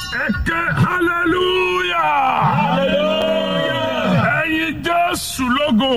Ẹ̀kẹ́ hallelujah. Hallelujah. Ẹ̀yin Jésù lógo.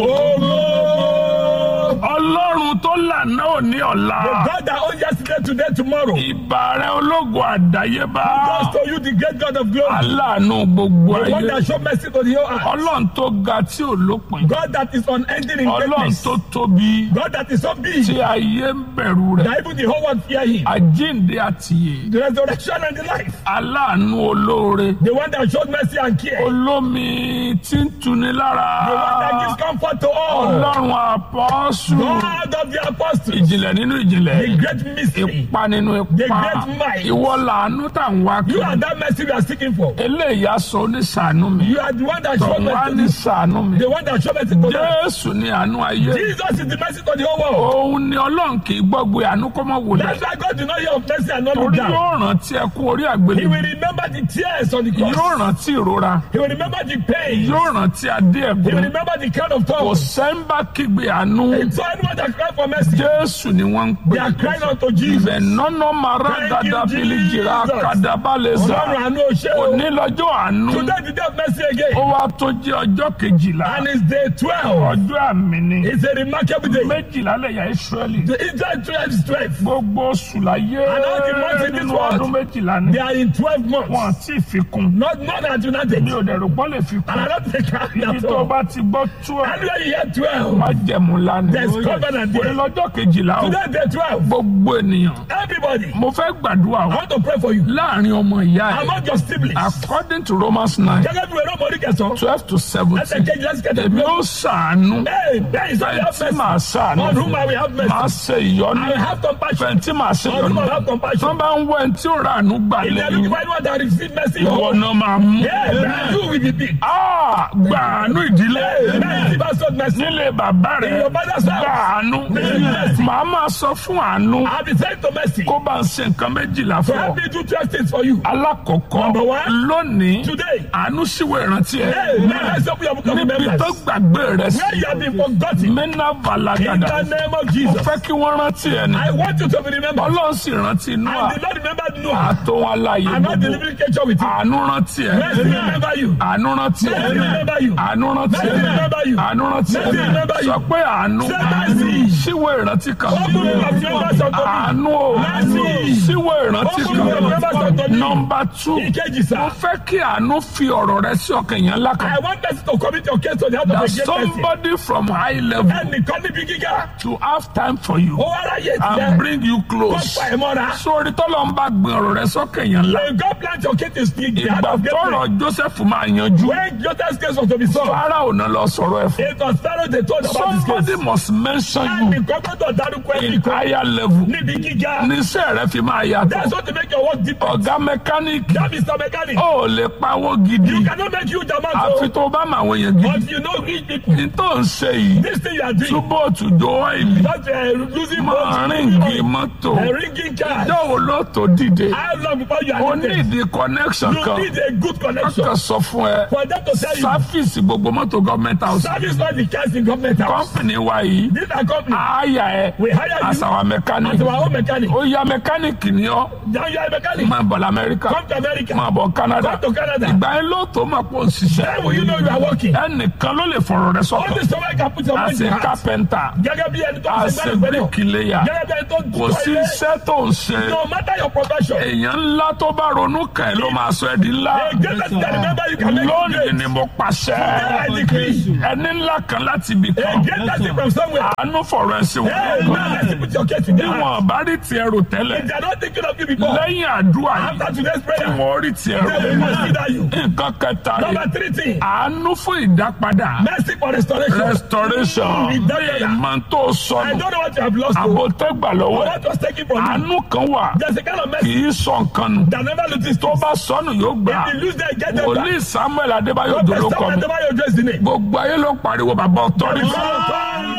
Oh, Ọlọ́run tó lànà òní ọ̀la. the God that owns yesterday, today, tomorrow. Ìbà rẹ̀ ológo àdáyébá. Just to you, the great God of glory. Aláàánú gbogbo The one ayé. that showed mercy to the whole earth. Ọlọ́run tó ga tí ò lópin. God that is unending in Ọlọ́run greatness. tó tóbi God that is so big tí ayé ń bẹ̀rù rẹ̀. that even the whole world fear him. Àjíǹde àtìyè. The resurrection and the life. Aláàánú olóore. The one that showed mercy and care. Olómi tí ń tuni lára. The one that gives comfort to all. Ọlọ́run àpọ́sù. God of the apostles. Ìjìnlẹ̀ nínú The ìjìnlẹ̀. great mystery. Ipa nínú The ipa. great might. Ìwọ làánú tá ń wá You kiri. are that mercy we are seeking for. Eléyìí aṣọ oníṣàánú mi. You are the one that showed Tọ̀hún á mercy ní to ṣàánú mi. the one that showed mercy to them. Jésù ni àánú ayé. Jesus is the mercy to the whole world. Òun ni Ọlọ́run kì í gbọ́gbé àánú kó mọ́ wòlẹ̀. That's why God did not hear of mercy and not look Torí down. yóò rántí ẹkún orí He àgbélébùú. will remember the tears on the cross. Yóò rántí ìrora. He will remember the pain. Yóò rántí adé He will ẹ̀gún. remember the crown of Kò thorns. sẹ́ńbà kígbe àánú. So anyone that cry for mercy, Jésù ni wọ́n ń they are pè. crying out to Jesus. Ìfẹ̀nọ́nà mara Thank you, dada bilijira Jesus. kadabaleza. Ọlọ́run àánú o ṣé o. Òní lọ́jọ́ àánú. Today the day of mercy again. Ó wá tó jẹ́ ọjọ́ kejìlá. And it's day 12. Ọjọ́ àmì ni. It's a remarkable day. Méjìlá lẹ̀yà Ísírẹ́lì. The Israel 12 is 12. Gbogbo oṣù láyé And all the months in this nínú world, ọdún méjìlá ni. They are in 12 Wọ́n months. ti fi kún. Not more than united. Mi ò dẹ̀ rò pọ́n lè fi And kún. I don't think I Ibi at tó all. bá ti gbọ́ tú ẹ̀. Anywhere you hear 12, Má jẹ̀mú lánàá. there's covenant Òní there. lọ́jọ́ kejìlá o. Today day 12. Gbogbo ènìyàn. Everybody, Mo fẹ́ gbàdúrà I o. want to pray for you. Láàárín ọmọ ìyá ẹ̀. Among your siblings. According to Romans 9, Gẹ́gẹ́ bí wẹ́rẹ́ ọmọdé kẹsàn-án. 12 to Ẹsẹ̀ 17. kejì lẹ́sẹ̀ kẹtẹ̀. Èmi ó ṣàánú. Bẹ́ẹ̀ sọ you have Fẹ̀ntì máa mercy. ṣàánú. On whom I will have mercy. Máa ṣe ìyọ́nú. I will have compassion. Fẹ̀ntì máa ṣe On whom I will ìyọ́nú. have compassion. Wọ́n bá ń wọ ẹni tí ó ra àánú gbà If they are lẹ́yìn. looking for anyone that receive mercy, Ìwọ náà máa mú. yeah, you will be big. Gbà àánú ìdílé. Mercy, pastor, mercy. Nílé bàbá In rẹ̀. your father's Gbà house. àánú. Mercy. Màá máa sọ fún àánú. I'll be sent to mercy. Kó bá ń ṣe nǹkan méjìlá So fún ọ. help me do 12 things for you. Alákọ̀ọ́kọ́ Number one. lónìí Today. àánú síwèé ìrántí ẹ̀. Hey, let's open your book of Níbi tó remembrance. gbàgbé rẹ̀ sí. Where you have been forgotten. Mẹ́nà In Valagada. the name of Mo Jesus. fẹ́ kí wọ́n rántí ẹ̀ ní. I want you to be remembered. Ọlọ́run sì rántí And Nóà. the Lord remembered Noah. Àtò wọn aláyé I'm not gbogbo. delivering nature with you. Àánú rántí ẹ̀. Mercy remember you. Àánú rántí ẹ̀. Mercy remember you. Àánú rántí Mercy ẹ̀. remember you. Àánú rántí Mercy ẹ̀. remember you. Sọ pé àánú. Say mercy. Síwèé ìrántí kan. Open the book of remembrance unto me. Àánú o. Mercy. Síwèé ìrántí Open the book of remembrance kan. unto me. Nọmba 2. Ìkejì Mo sá. fẹ́ kí àánú fi ọ̀rọ̀ rẹ sí ọkàn èèyàn ńlá kan. I want us to commit your case to the heart of That a great person. somebody from high level Ẹnìkan níbi gíga. to have time for you Ó wá ráyè and tiẹ̀. bring you Kó close. pa ẹ̀ mọ́ra. Sórí tọ́lọ́ ń bá gbin ọ̀rọ̀ rẹ sọ́kàn èèyàn ńlá. When God plants your case to speak, the heart Ìgbà of great tọ́rọ̀ men. Joseph máa yanjú. When Joseph's case was to be solved, Fáráò náà lọ sọ̀rọ̀ ẹ̀ fún. it was Pharaoh they told about his Somebody case. must mention you Ẹnìkan gbọ́dọ̀ dárúkọ in ẹnìkan higher level. níbi gíga. Níṣẹ́ rẹ fi máa yàtọ̀. That's what to make your work deeper. Ọ̀gá mẹkáníìkì That Mr. Mechanic. ó lè pawó gidi. You cannot make huge amount Àfi of, tó bá mọ àwọn èèyàn gidi. but you know rich people. Ní tó ń ṣe yìí, This thing you are doing, túbọ̀ tùjọ́ ọ́ìlì. that losing Máa money, ríǹgì mọ́tò. ringing cars. Ìjọ́ wo ló tó dìde? How long before you Ó are ní needed? ìdí connection You kan. need a good connection Kọ́kọ́ sọ fún ẹ. for them to tell you. Sáfíìsì gbogbo mọ́tò gọ́ọ̀mẹ́ntà house. Service not the cars in government house. Kọ́mpìnì wa yìí. These are companies. Àáyà ẹ. We hire you As our mechanic. as our own mechanic. Ó yá mẹkáníìkì ni ọ́. Now you are a mechanic. Máa bọ̀ l'Amẹ́ríkà. Come to America. Máa bọ̀ Canada. Come to Canada. Ìgbà yẹn ló tó máa pọ̀ òṣìṣẹ́. Then will you know you are working? Ẹnìkan ló lè fọ̀rọ̀ rẹ All sọ̀tọ̀. this time I can put your mind As in a your heart. carpenter. Gẹ́gẹ́ bí ẹni tó ń As ṣe a gbẹ́rù pẹ̀lú. bricklayer. Gẹ́gẹ́ bí ẹni tó ń Kò sí ilé. iṣẹ́ tó ń ṣe. No matter your profession. Èèyàn ńlá tó bá ronú kàn ẹ́ ló máa sọ ẹ́ di ńlá. The greatest that remember you can make it Lónìí great. ni mo pàṣẹ. I decree. Ẹni ńlá kan láti ibì A kan. greatest thing from somewhere. Àánú fọ̀rọ̀ ẹ̀ sí Hey, wọn. now let's put your case in Bí their wọn hands. bá rí tiẹ̀ rò tẹ́lẹ̀. If they are not thinking of you before, Lẹ́yìn àdúrà yìí, after today's prayer, wọ́n rí tiẹ̀ they will rò. consider you. Nǹkan kẹta rè. Number 3 thing, Àánú fún ìdápadà. mercy for restoration. Restoration. Ìmọ̀ tó I sọnù. don't know what you have lost. Àbótẹ́gbà lọ́wọ́ ẹ̀. What was taken from you? Àánú kan wà. There's a kind of mercy Kì í sọ nǹkan nù. that never loses. Tó bá sọnù yóò gbà. If you lose them, get them back. Wòlíì Samuel Adébáyọ̀ What Dolókọ mi. your dress in it? Gbogbo ayé ló ń pariwo bàbá ọ̀tọ́rìtì.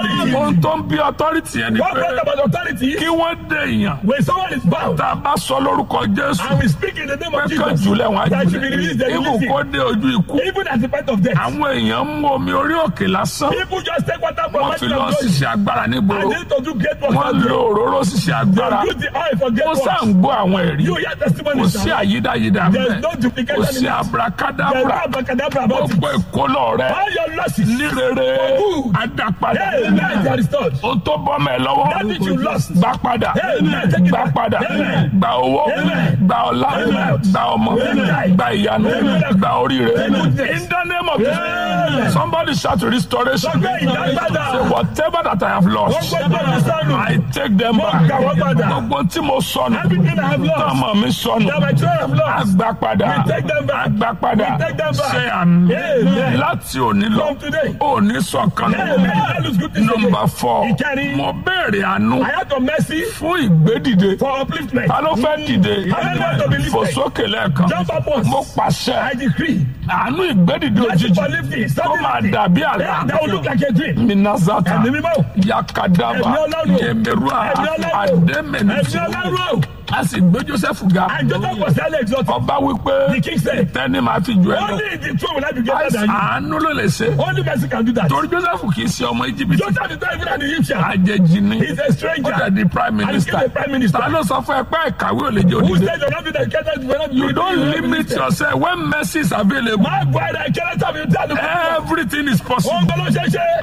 Authority. ohun tó ń bí authority yẹn ni What pé brought about authority? kí wọ́n dé èèyàn When someone is bound tá a bá sọ lórúkọ Jésù and we speak in the name pé of kán Jesus, jùlẹ̀ wọn á that should be released, they jùlẹ̀ ibù release kó it. dé ojú ikú Even at the point of death. àwọn èèyàn mú omi orí òkè lásán People just take water from wọ́n fi mountain lọ of glory ṣiṣẹ́ agbára and nígboro they need to do great work. wọ́n lo òróró ṣiṣẹ́ agbára They use the oil for great wọ́n sá work. ń gbọ́ àwọn ẹ̀rí You hear kò testimonies sí now. àyídáyídá There is bẹ́ẹ̀ no kò duplication sí in it. There is no abracadabra abracadabra about it. gbogbo ìkólọ rẹ All your losses, ní rere good. adápadà Amen, they are restored. o tó bọ́ mẹ́ lọ́wọ́ That which you lost, gbà padà Amen. Take it gbà back. padà Amen. gbà owó Amen. gbà ọlá Amen. gbà ọmọ Amen. gbà ìyanu Amen. gbà oríire Amen. in the name of Amen. Jesus somebody shout restoration Sọgbẹ́ ìdágbádá. say whatever that I have lost Wọ́n gbọ́ tó sọnù. I take them Wọ́n back gbà wọ́n padà. gbogbo tí mo sọnù Everything I have lost, tọmọ mi sọnù that my children have lost, àgbà padà we take them back. àgbà padà We take them back. ṣe àmì Amen. láti òní lọ From today. òní sọ̀kan Amen. That looks good to nọmba say. 4 Ìkẹrin. mo béèrè àánú I had the mercy fún ìgbédìde for upliftment. ta ló fẹ́ dìde I want to be lifted. fò sókè lẹ́ẹ̀kan Jump up once. mo pàṣẹ I decree. àánú ìgbédìde Mercy òjijì for lifting. kó máa Suddenly. dàbí àlá That will look like a dream. minazata Ẹ̀mí mímọ́. yakadaba Ẹ̀mí Ọlọ́run. yemerua Ẹ̀mí Ọlọ́run. adémẹnìtì Ẹ̀mí Ọlọ́run. a sì gbé Joseph ga And Joseph was highly exalted. ọba wípé The king said, tẹ́ni máa fi jù ẹ lọ only in the throne will I be greater than you. àánú ló lè ṣe Only mercy can do that. torí Joseph kì í ṣe ọmọ Íjíbítì Joseph is not even an Egyptian. àjèjì ni He's a stranger. ó dẹ̀ di prime And he's minister the prime minister. ta ló sọ fún ẹ pé ìkàwé ò lè jẹ́ Who òdìdé said you're not being educated? You're not you being don't limit educated. yourself when mercy is available My brother, I cannot have you tell the everything is possible. Ohun tó ló ṣe ṣe.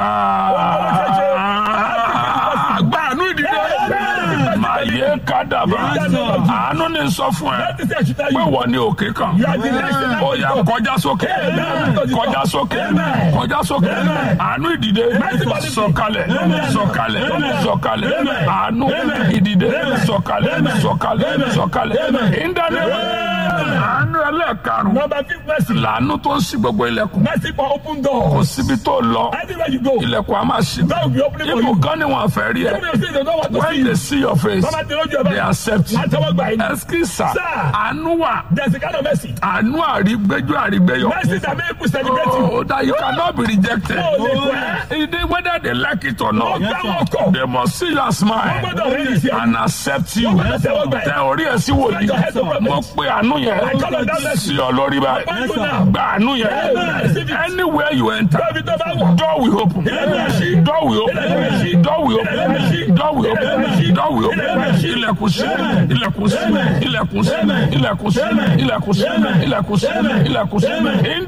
Àgbà àánú ìdílé máa yẹ kádàbà àánú ní sọ fún ẹ That is the should tell pé you. wọ́n ní òkè kan You are the next in ó yá kọjá sókè kọjá sókè kọjá sókè àánú ìdìde sọ̀kalẹ̀ sọ̀kalẹ̀ sọ̀kalẹ̀ àánú ìdìde sọ̀kalẹ̀ sọ̀kalẹ̀ sọ̀kalẹ̀ ìdáná àánú ẹlẹ́ẹ̀karùn Number 5, mercy. làánú tó ń ṣí gbogbo ilẹ̀kùn Mercy for open door. kò síbi tó lọ Anywhere you go, ilẹ̀kùn a máa ṣí that will be opening for ibù you. kan ni wọ́n fẹ́ rí ẹ Even if you say they don't want to see when you, they see your face Baba ti lójú ẹ they báyìí. accept you Láti ọwọ́ gbà yín. ẹsikisa Sir. àánú wà There's a kind of mercy. àánú àrígbéjú àrígbéyọ Mercy that make people celebrate you. oh that you cannot be rejected Oh, lè pẹ́. It is whether they like it or not Wọ́n gbá wọn kọ̀. they must see your Wọ́n smile gbọ́dọ̀ rí ìṣe. and accept you Wọ́n gbọ́dọ̀ tẹ́wọ́ gbà tẹ ẹ́. orí ẹ sí wòlíì mo pe àánú yẹn sí ọ lórí báyìí gba àánú yẹn anywhere you enter Bẹ́ẹ̀ni tó bá wọ̀. door will open door will open door will open door will open door will open ilẹ̀kùn sí ilẹ̀kùn sí ilẹ̀kùn sí ilẹ̀kùn sí ilẹ̀kùn sí ilẹ̀kùn sí ilẹ̀kùn sí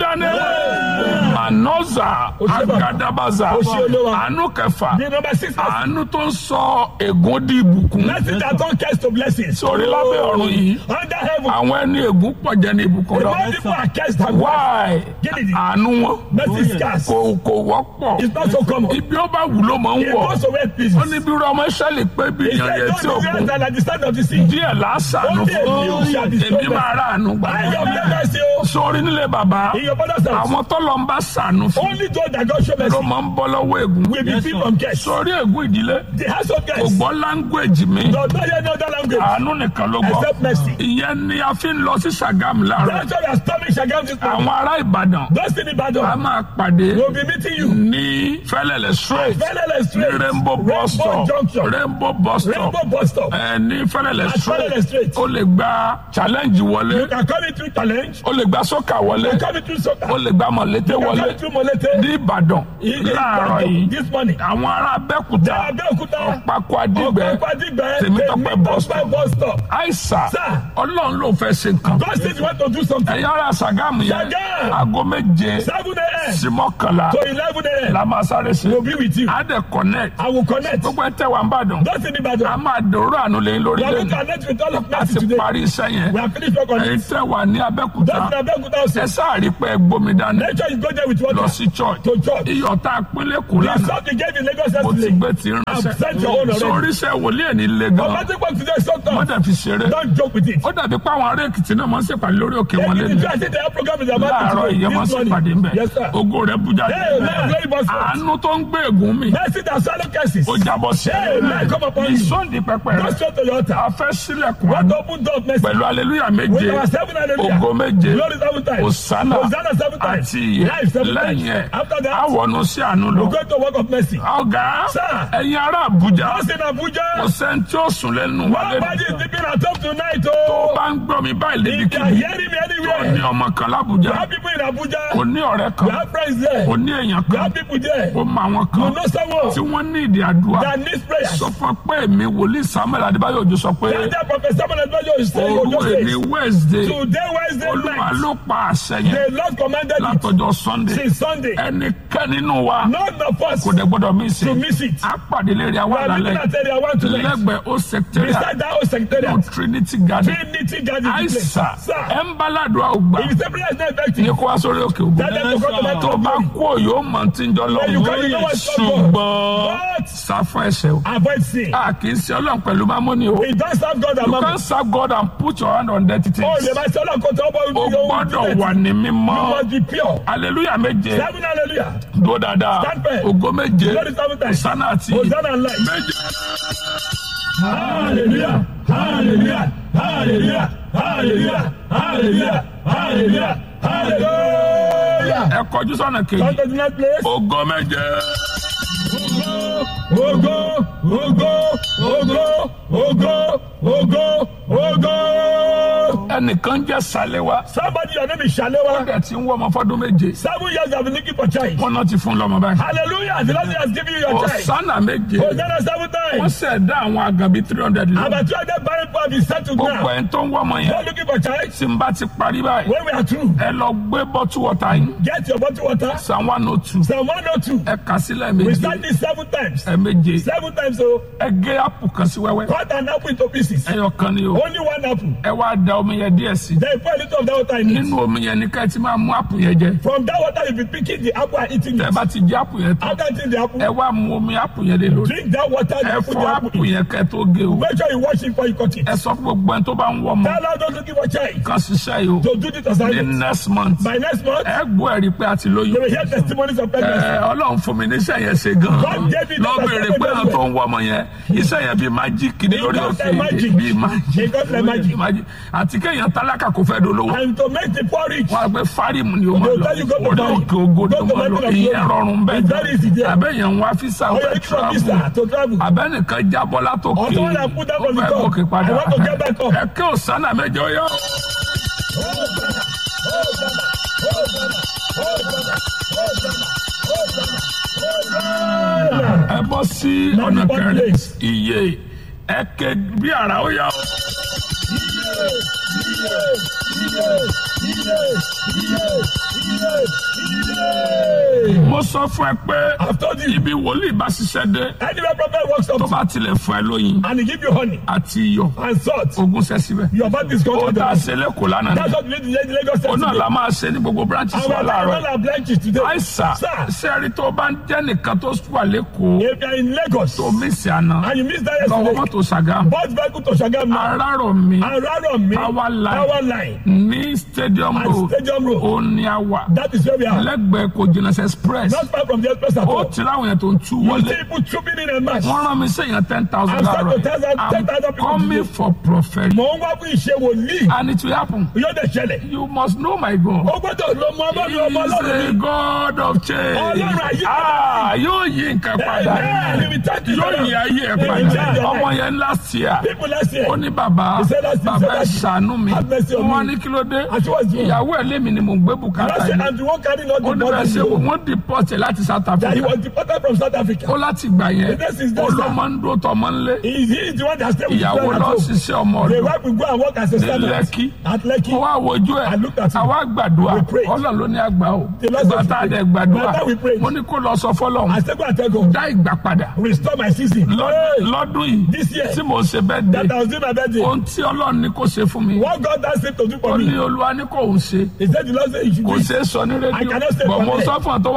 ìdáná manoza agadabaza àánú kẹfà The number 6, mercy. àánú tó ń sọ ègún di ìbùkún Mercy that turn curse to blessings. sórí lábẹ́ ọ̀run yìí Under heaven, àwọn ẹni ègún pọ̀ jẹ́ ní ìbùkún the lọ more people are cursed than why Gidi. àánú wọn Mercy is scarce. kò wọ́pọ̀ It's not so common. ibi ó bá wù ló máa ń It wọ̀ goes away please. ó ní bí ọmọ ìṣẹ̀lẹ̀ pé bí He èèyàn said, yẹn tí don't be òkun greater than the stand of the sea. díẹ̀ lásàánú Only a few shall be èmi so máa rà àánú gbà I am the mercy, oh. sórí nílé bàbá In your father's house, àwọn tọ́lọ̀ ń bá sànú fún only those that God show ló mercy máa ń bọ́ lọ́wọ́ ègún will be free from curse. sórí ègún ìdílé The household kò curse gbọ́ láńgbèjì mi does not hear no other language àánú nìkan ló gbọ́ except mercy. ìyẹn ni a fi ń lọ sí Ṣàgámù láàárọ̀ That's why we are storming Shagam this morning. àwọn ará Ìbàdàn Those in a Ibadan máa pàdé will be meeting you. ní Fẹ́lẹ́lẹ̀ straight Fẹ́lẹ́lẹ̀ ní straight. Rainbow bus stop Junction. Rainbow bus stop Rainbow bus stop. ní Fẹ́lẹ́lẹ̀ At Fẹ́lẹ́lẹ̀ straight straight. ó lè gba challenge wọlé You can come in through challenge. ó lè gba sọ́kà wọlé You can come in through soccer. ó lè gba mọ̀lété You can wọlé come through Molete. ní Ìbàdàn láàárọ̀ yìí This morning. àwọn ará Abẹ́òkúta Abẹ́òkúta. Ọ̀pákọ̀ Àdìgbẹ́ Ọ̀pákọ̀-Àdìgbẹ́. Tèmítọ́pẹ́ bus stop bus stop. àìsà Sir. Ọlọ́run ló fẹ́ ṣe nǹkan God says you want to do something. ẹ̀yin ará Ṣàgámù yẹn Ṣàgámù. aago méje 7 a.m. sí mọ́kànlá to 11 a.m. la máa sáré sí We'll be with you. á dẹ̀ connect I will connect. gbogbo ẹ̀ tẹ́ wà ń bàdàn Those in a Ibadan. máa dòrò àánú lẹ́yìn lórí We are going to lẹ́yìn connect with all of a mercy ti today. parí iṣẹ́ yẹn We have finished work on ẹ̀yin it. tẹ́ wà ní Abẹ́òkúta Those in Abẹ́òkúta also. ẹ sáàrí pé ẹ gbómi dání Make sure you go there with lọ water. sí church To church. iyọ̀ tá a pínlẹ̀ kù The lánàá salt you gave in Lagos mo ti yesterday. gbé ti I've sent ránṣẹ́ your own already. sórí iṣẹ́ wòlíì ẹ̀ ní ilé gan Romantic work today is so wọ́n tough. dẹ̀ fi ṣeré Don't joke with it. ó dàbí pé àwọn ará Èkìtì náà máa ń ṣèpàdé lórí òkè wọn Taking lẹ́nu the chance, the program is about láàárọ̀ to ìyẹn máa ń this ṣèpàdé ńbẹ̀ morning. Yes, sir. ògo rẹ̀ bú jáde Amen. Glory must come. àánú tó ń gbé ègún mi Mercy that swallow curses. ó jábọ́ sí Amen. Come upon you. ìsọ́ndì pẹpẹ Go rẹ̀ straight to your altar. a fẹ́ sílẹ̀kùn What àánú open door of mercy? pẹ̀lú aleluya With méje our 7 hallelujah. ògo méje Glory 7 times. Hosanna Hosanna 7 times. àti ìyè Life 7 lẹ́yìn times. ẹ̀ After that, àwọnú sí àánú lọ. we're going to work of mercy. ọ̀gá Sir. ẹ̀yin ará Àbújá Us in Abuja, kò sẹ́ni tí ó sùn lẹ́nu wa nobody is lẹ́nu. sleeping at home tonight. tó Oh, bá ń gbọ́ mi báyìí if you are níbikíbi hearing me tó ní anywhere, ọmọ kan we l'Ábújá have people in Abuja, kò ní ọ̀rẹ́ we kan have friends there, kò ní èèyàn we kan have people there. ó mọ àwọn You kan know someone tí wọ́n ní ìdí àdúrà. that needs prayers. sọ fún pé èmi wòlíì Samuel Adébáyọ̀ Òjó sọ pé That Prophet Samuel Adébáyọ̀ is saying, òru èní Wednesday today Wednesday Olúwa night, ló pa àṣẹ yẹn the Lord commanded it látọjọ́ Sunday since Sunday. ẹnikẹ́ni nínú wa None of us kò dẹ̀ gbọ́dọ̀ mí sí to miss it. a pàdé lérí We àwọn are meeting àlálẹ́ at area 1 tonight. lẹ́gbẹ̀ẹ́ ó secretariat Beside that old secretariat, Trinity Garden Trinity Garden place. àìsà Sir, ẹ̀ ń bá ládùúgbò àgbà if the prayer is not ní effective, kó wá sórí òkè ògùn tell them to come to my tó bá temple. kú òyò mọ̀ tí ń jọ Then you can't know lọ́wọ́ what's going ṣùgbọ́n But sáfún ẹ̀ṣẹ̀ o avoid sin. a kì í ṣe Ọlọ́run pẹ̀lú mámọ́ni o. We don't serve God You among can't us. serve God and put your hand on dirty things. Oh, the master of control O gbọ́dọ̀ wà ní You mímọ́. must be pure. Hallelujah méje. 7 hallelujah. Dó dáadáa. Stand firm. Ògo méje. Glory 7 times. Hosanna àti Hosanna and light. méje. Hallelujah. Hallelujah. Hallelujah. Hallelujah. Hallelujah. Hallelujah. Hallelujah. Ẹ kọjú sọ́nà kejì. Come to the next place. Ògo méje. Ogo, ogo, ogo, ogo, ogo, ogo. Ẹnìkan jẹ́ Sàléwá. Somebody, your name is Shalewa. Bẹ́ẹ̀ tí ń wọ́ ọmọ fọ́dún méje. 7 years I've been looking for child. Wọ́n náà ti fún lọ́mọ báyìí. Hallelujah. The Lord has given you your child. Hosanna méje. Hosanna 7 Wọ́n times. ṣẹ̀dá àwọn àgàbí 300 lọ. About 200 barren people have been settled Gbogbo now. ẹ̀ tó ń wọ́ ọmọ yẹn. You're looking for child. Tí n bá ti parí báyìí. When we are through, Ẹ lọ gbé bọ́tù wọ̀tá yín. get your bottle water. Psalm 102. Psalm 102. Ẹ kà sílẹ̀ We méje. start this 7 times. Ẹ méje. 7 times, so Ẹ gé àpò kan sí wẹ́wẹ́. cut an apple into pieces. Ẹyọ kan ni o. Only 1 apple. Ẹ wá da omi yẹn díẹ̀ sí. Then pour a little of that water in it. Nínú omi yẹn ni ká ẹ ti máa mú àpò yẹn jẹ. From that water, you'll be picking the apple and eating Tẹ́ it. bá ti jẹ àpò yẹn tán. After eating the apple, Ẹ wá mu omi àpò yẹn lé lórí. drink that water Ẹ and put fọ the apple àpò in. yẹn kẹ́ tó gé o. Make sure you wash it before you cut it. Ẹ sọ fún gbogbo ẹni tó bá ń wọ ọmọ. Tell us those looking for child Kan ṣiṣẹ́ yìí o. to do this Ní assignment. next month. By next month, Ẹ gbọ́ ẹ̀rí pé a ti you lóyún. will hear testimonies of pregnancy. Ọlọ́run fún mi níṣẹ́ yẹn ṣe gan-an. God gave me Lọ that béèrè pé assignment. àwọn tó ń wọ ọmọ yẹn. Iṣẹ́ yẹn bíi májíìkì ní lórí It got òkè. like magic. Bíi májíìkì. It got like magic. Àti kéèyàn tálákà kò fẹ́ dolówó. And to make the poor rich, Wọ́n á gbé fárímù ni o máa They'll lọ. tell you go to Orí Fárímù. òkè ògo ni o Go to máa lọ. Mountain of Ìyẹn Glory. rọrùn It's very easy bẹ́ẹ̀. there. Àbẹ̀yẹn wá físà or fẹ́ you extra visa travel. to travel. Abẹ́nìkan jábọ́ látòkè. Or someone that put that Ó on the fẹ́ top. gòkè padà. I want to get back up. Ẹ kí Hosanna méje ó yọ. Ẹ bọ́ sí ọ̀nà kẹrin. Iye ẹ ké bí ara ó yọ. Mo sọ fún ẹ pé I've told you, ibi wòlíì bá ṣiṣẹ́ dé anywhere prophet works tó up bá tilẹ̀ fún ẹ lóyin and he give you honey àti iyọ̀ and salt, ogun ṣẹ́ síbẹ̀. your body is Ó going dá to ṣe lẹ́kọ̀ọ́ lánàá That's ni. what we need in Lagos Ó náà State. la máa ṣe ní gbogbo branches And wa we're láàárọ̀. all our branches today. Àìsà Sir, sẹ́ẹ̀rí tó bá ń jẹ́ nìkan tó wà lẹ́kọ̀ọ́ if you're in Lagos tó mísì àná and you miss that lọ́wọ́ yesterday, mọ́tò Ṣàgámù. bus vehicle to Shagam now, Arárọ̀ mi and around me, Power line. power line, ní Stadium and Road Stadium Road. ó ní àwà That is where we are. lẹ́gbẹ̀ẹ́ Kojìnà Express. Not far from the express at Ó all. ti láwọn yẹn tó ń tú You wọlé. see people trooping in a mass. Wọ́n rán mi sẹ́yìn 10,000 I'm starting to láàárọ̀. tell 10,000 I'm people coming today. for prophet Mo ń wá fún ìṣe wòlíì. and it will happen. Yóò dé ṣẹlẹ̀. You must know my God. Ó gbọ́dọ̀ lọ mọ ọmọ He mi ọmọ is ọlọ́run a mi. God of change. Ọlọ́run ayé Yóò yí nǹkan padà. Amen. He will thank you. Yóò yí ayé ẹ̀ He will padà. change your Ọmọ life. yẹn last year. People last year. Ó ní bàbá He said last year, bàbá ẹ̀ last year, ṣàánú mi. have mercy on Wọ́n me. ní kí ló dé? And she was doing. Ìyàwó ẹ̀ lémi ni mò ń gbé bùkátà Last year, yìí. and the one carrying all Ó the ní bẹ́ẹ̀ ṣe body. wọ́n deport ẹ̀ láti South That he Africa. was deported from South Africa. Ó láti gbà yẹn. The next is this, Ó lọ sir. máa ń dúró tọmọ ńlé. He is the one that stayed with his Ìyàwó friend at lọ home. ṣiṣẹ́ ọmọ The ọdún. wife will go and work as a servant Lekki. at Lekki. Mo wá wojú ẹ̀. I looked at him. Àwa gbàdúrà. We prayed. Ọlọ́run ló ní àgbà o. The Lord said Bàtà we dẹ̀ prayed. gbàdúrà. Bàtà we prayed. Mo ní kó lọ sọ fọ́lọ́run. I said, go and tell God, Dá ìgbà padà. restore my season. Hey, Lọ́dún yìí this year, tí mo ṣe bẹ́ẹ̀ that I dé. was doing my birthday. Ohun tí Ọlọ́run ní kó ṣe fún mi. What God has said to do Ó for ní me. Olúwa ní kò ń ṣe. He said, the Lord said you should Kò do it. ṣe é sọ ní I rédíò. cannot say Bọ̀ from mo there. sọ fún ọ tó wà But I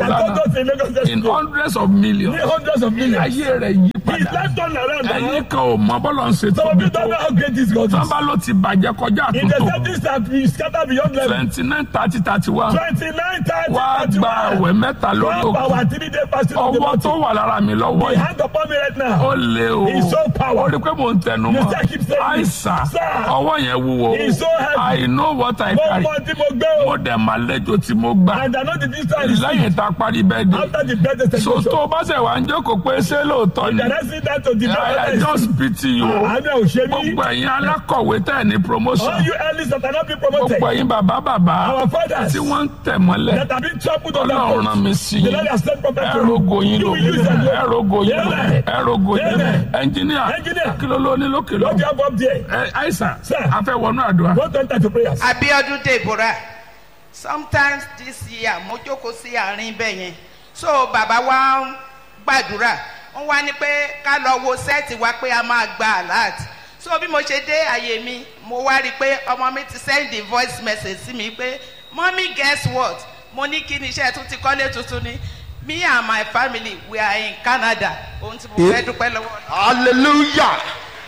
lánàá in hundreds of millions. Hundreds of millions. ayé rẹ̀ yí His padà. life turned around. ẹ̀yin kan ò mọ bọ́lọ̀ ń ṣe Some of tóbi you tó. don't know how great this God is. sábà ló ti bàjẹ́ kọjá In the àtúntò. 70s that we scattered beyond level. 29 30 31. 29 times. wá gba àwẹ̀ mẹ́ta lórí òkú. Our 3-day fasting of the ọwọ́ tó mountain. wà lára mi lọ́wọ́ The yìí. hand upon me right now. ó lé o. He's so powerful. ó rí pé mò ń tẹnu You mọ́. still keep saying it. àìsàn Sir. ọwọ́ yẹn wúwo. He's so heavy. I know what I Mo carry. mọ tí mo gbé o. mo dẹ̀ máa lẹ́jọ́ tí mo gbà. And I know the distance. lẹ́yìn tá a parí bẹ́ẹ̀ dé. After the birthday so celebration. tó o bá ṣe wà ń jókòó pé ṣé lóòótọ́ ni. The next thing that to the I just pity you. àánú ò ṣe mí. gbogbo ẹ̀yin alákọ̀wé tẹ̀ ní promotion. All you elders that are not being promoted. gbogbo ẹ̀yin bàbá Our fathers tí wọ́n ń tẹ̀ mọ́lẹ̀. that have been trampled on their ọlọ́run rán mi foot. sí The i. Lord has sent prophet to ẹ̀rọ̀gò yín you. lò will use them. ẹ̀rọ̀gò yín lò Amen. ẹ̀rọ̀gò yín lò Amen. ẹnjìníà Engineer. kí ló ló ní lókè lọ. What do you have up there? àìsàn Sir. a fẹ́ wọnú àdúrà. Don't enter to prayers. Abiodun Deborah. Sometimes this year mo jókòó sí àárín bẹ́ẹ̀ yẹn. So bàbá wa ń gbàdúrà. Wọ́n wá ní pé ká lọ wo sẹ́ẹ̀tì wa pé a máa gba alert. So bí mo ṣe dé àyè mi, mo wá rí i pé ọmọ mi ti send the voice message sí mi pé mommy guess what? Mo ní kí ni iṣẹ́ tún ti kọ́lé tuntun ni. Me and my family we are in Canada. Ohun tí mo fẹ́ dúpẹ́ lọ́wọ́. Hallelujah.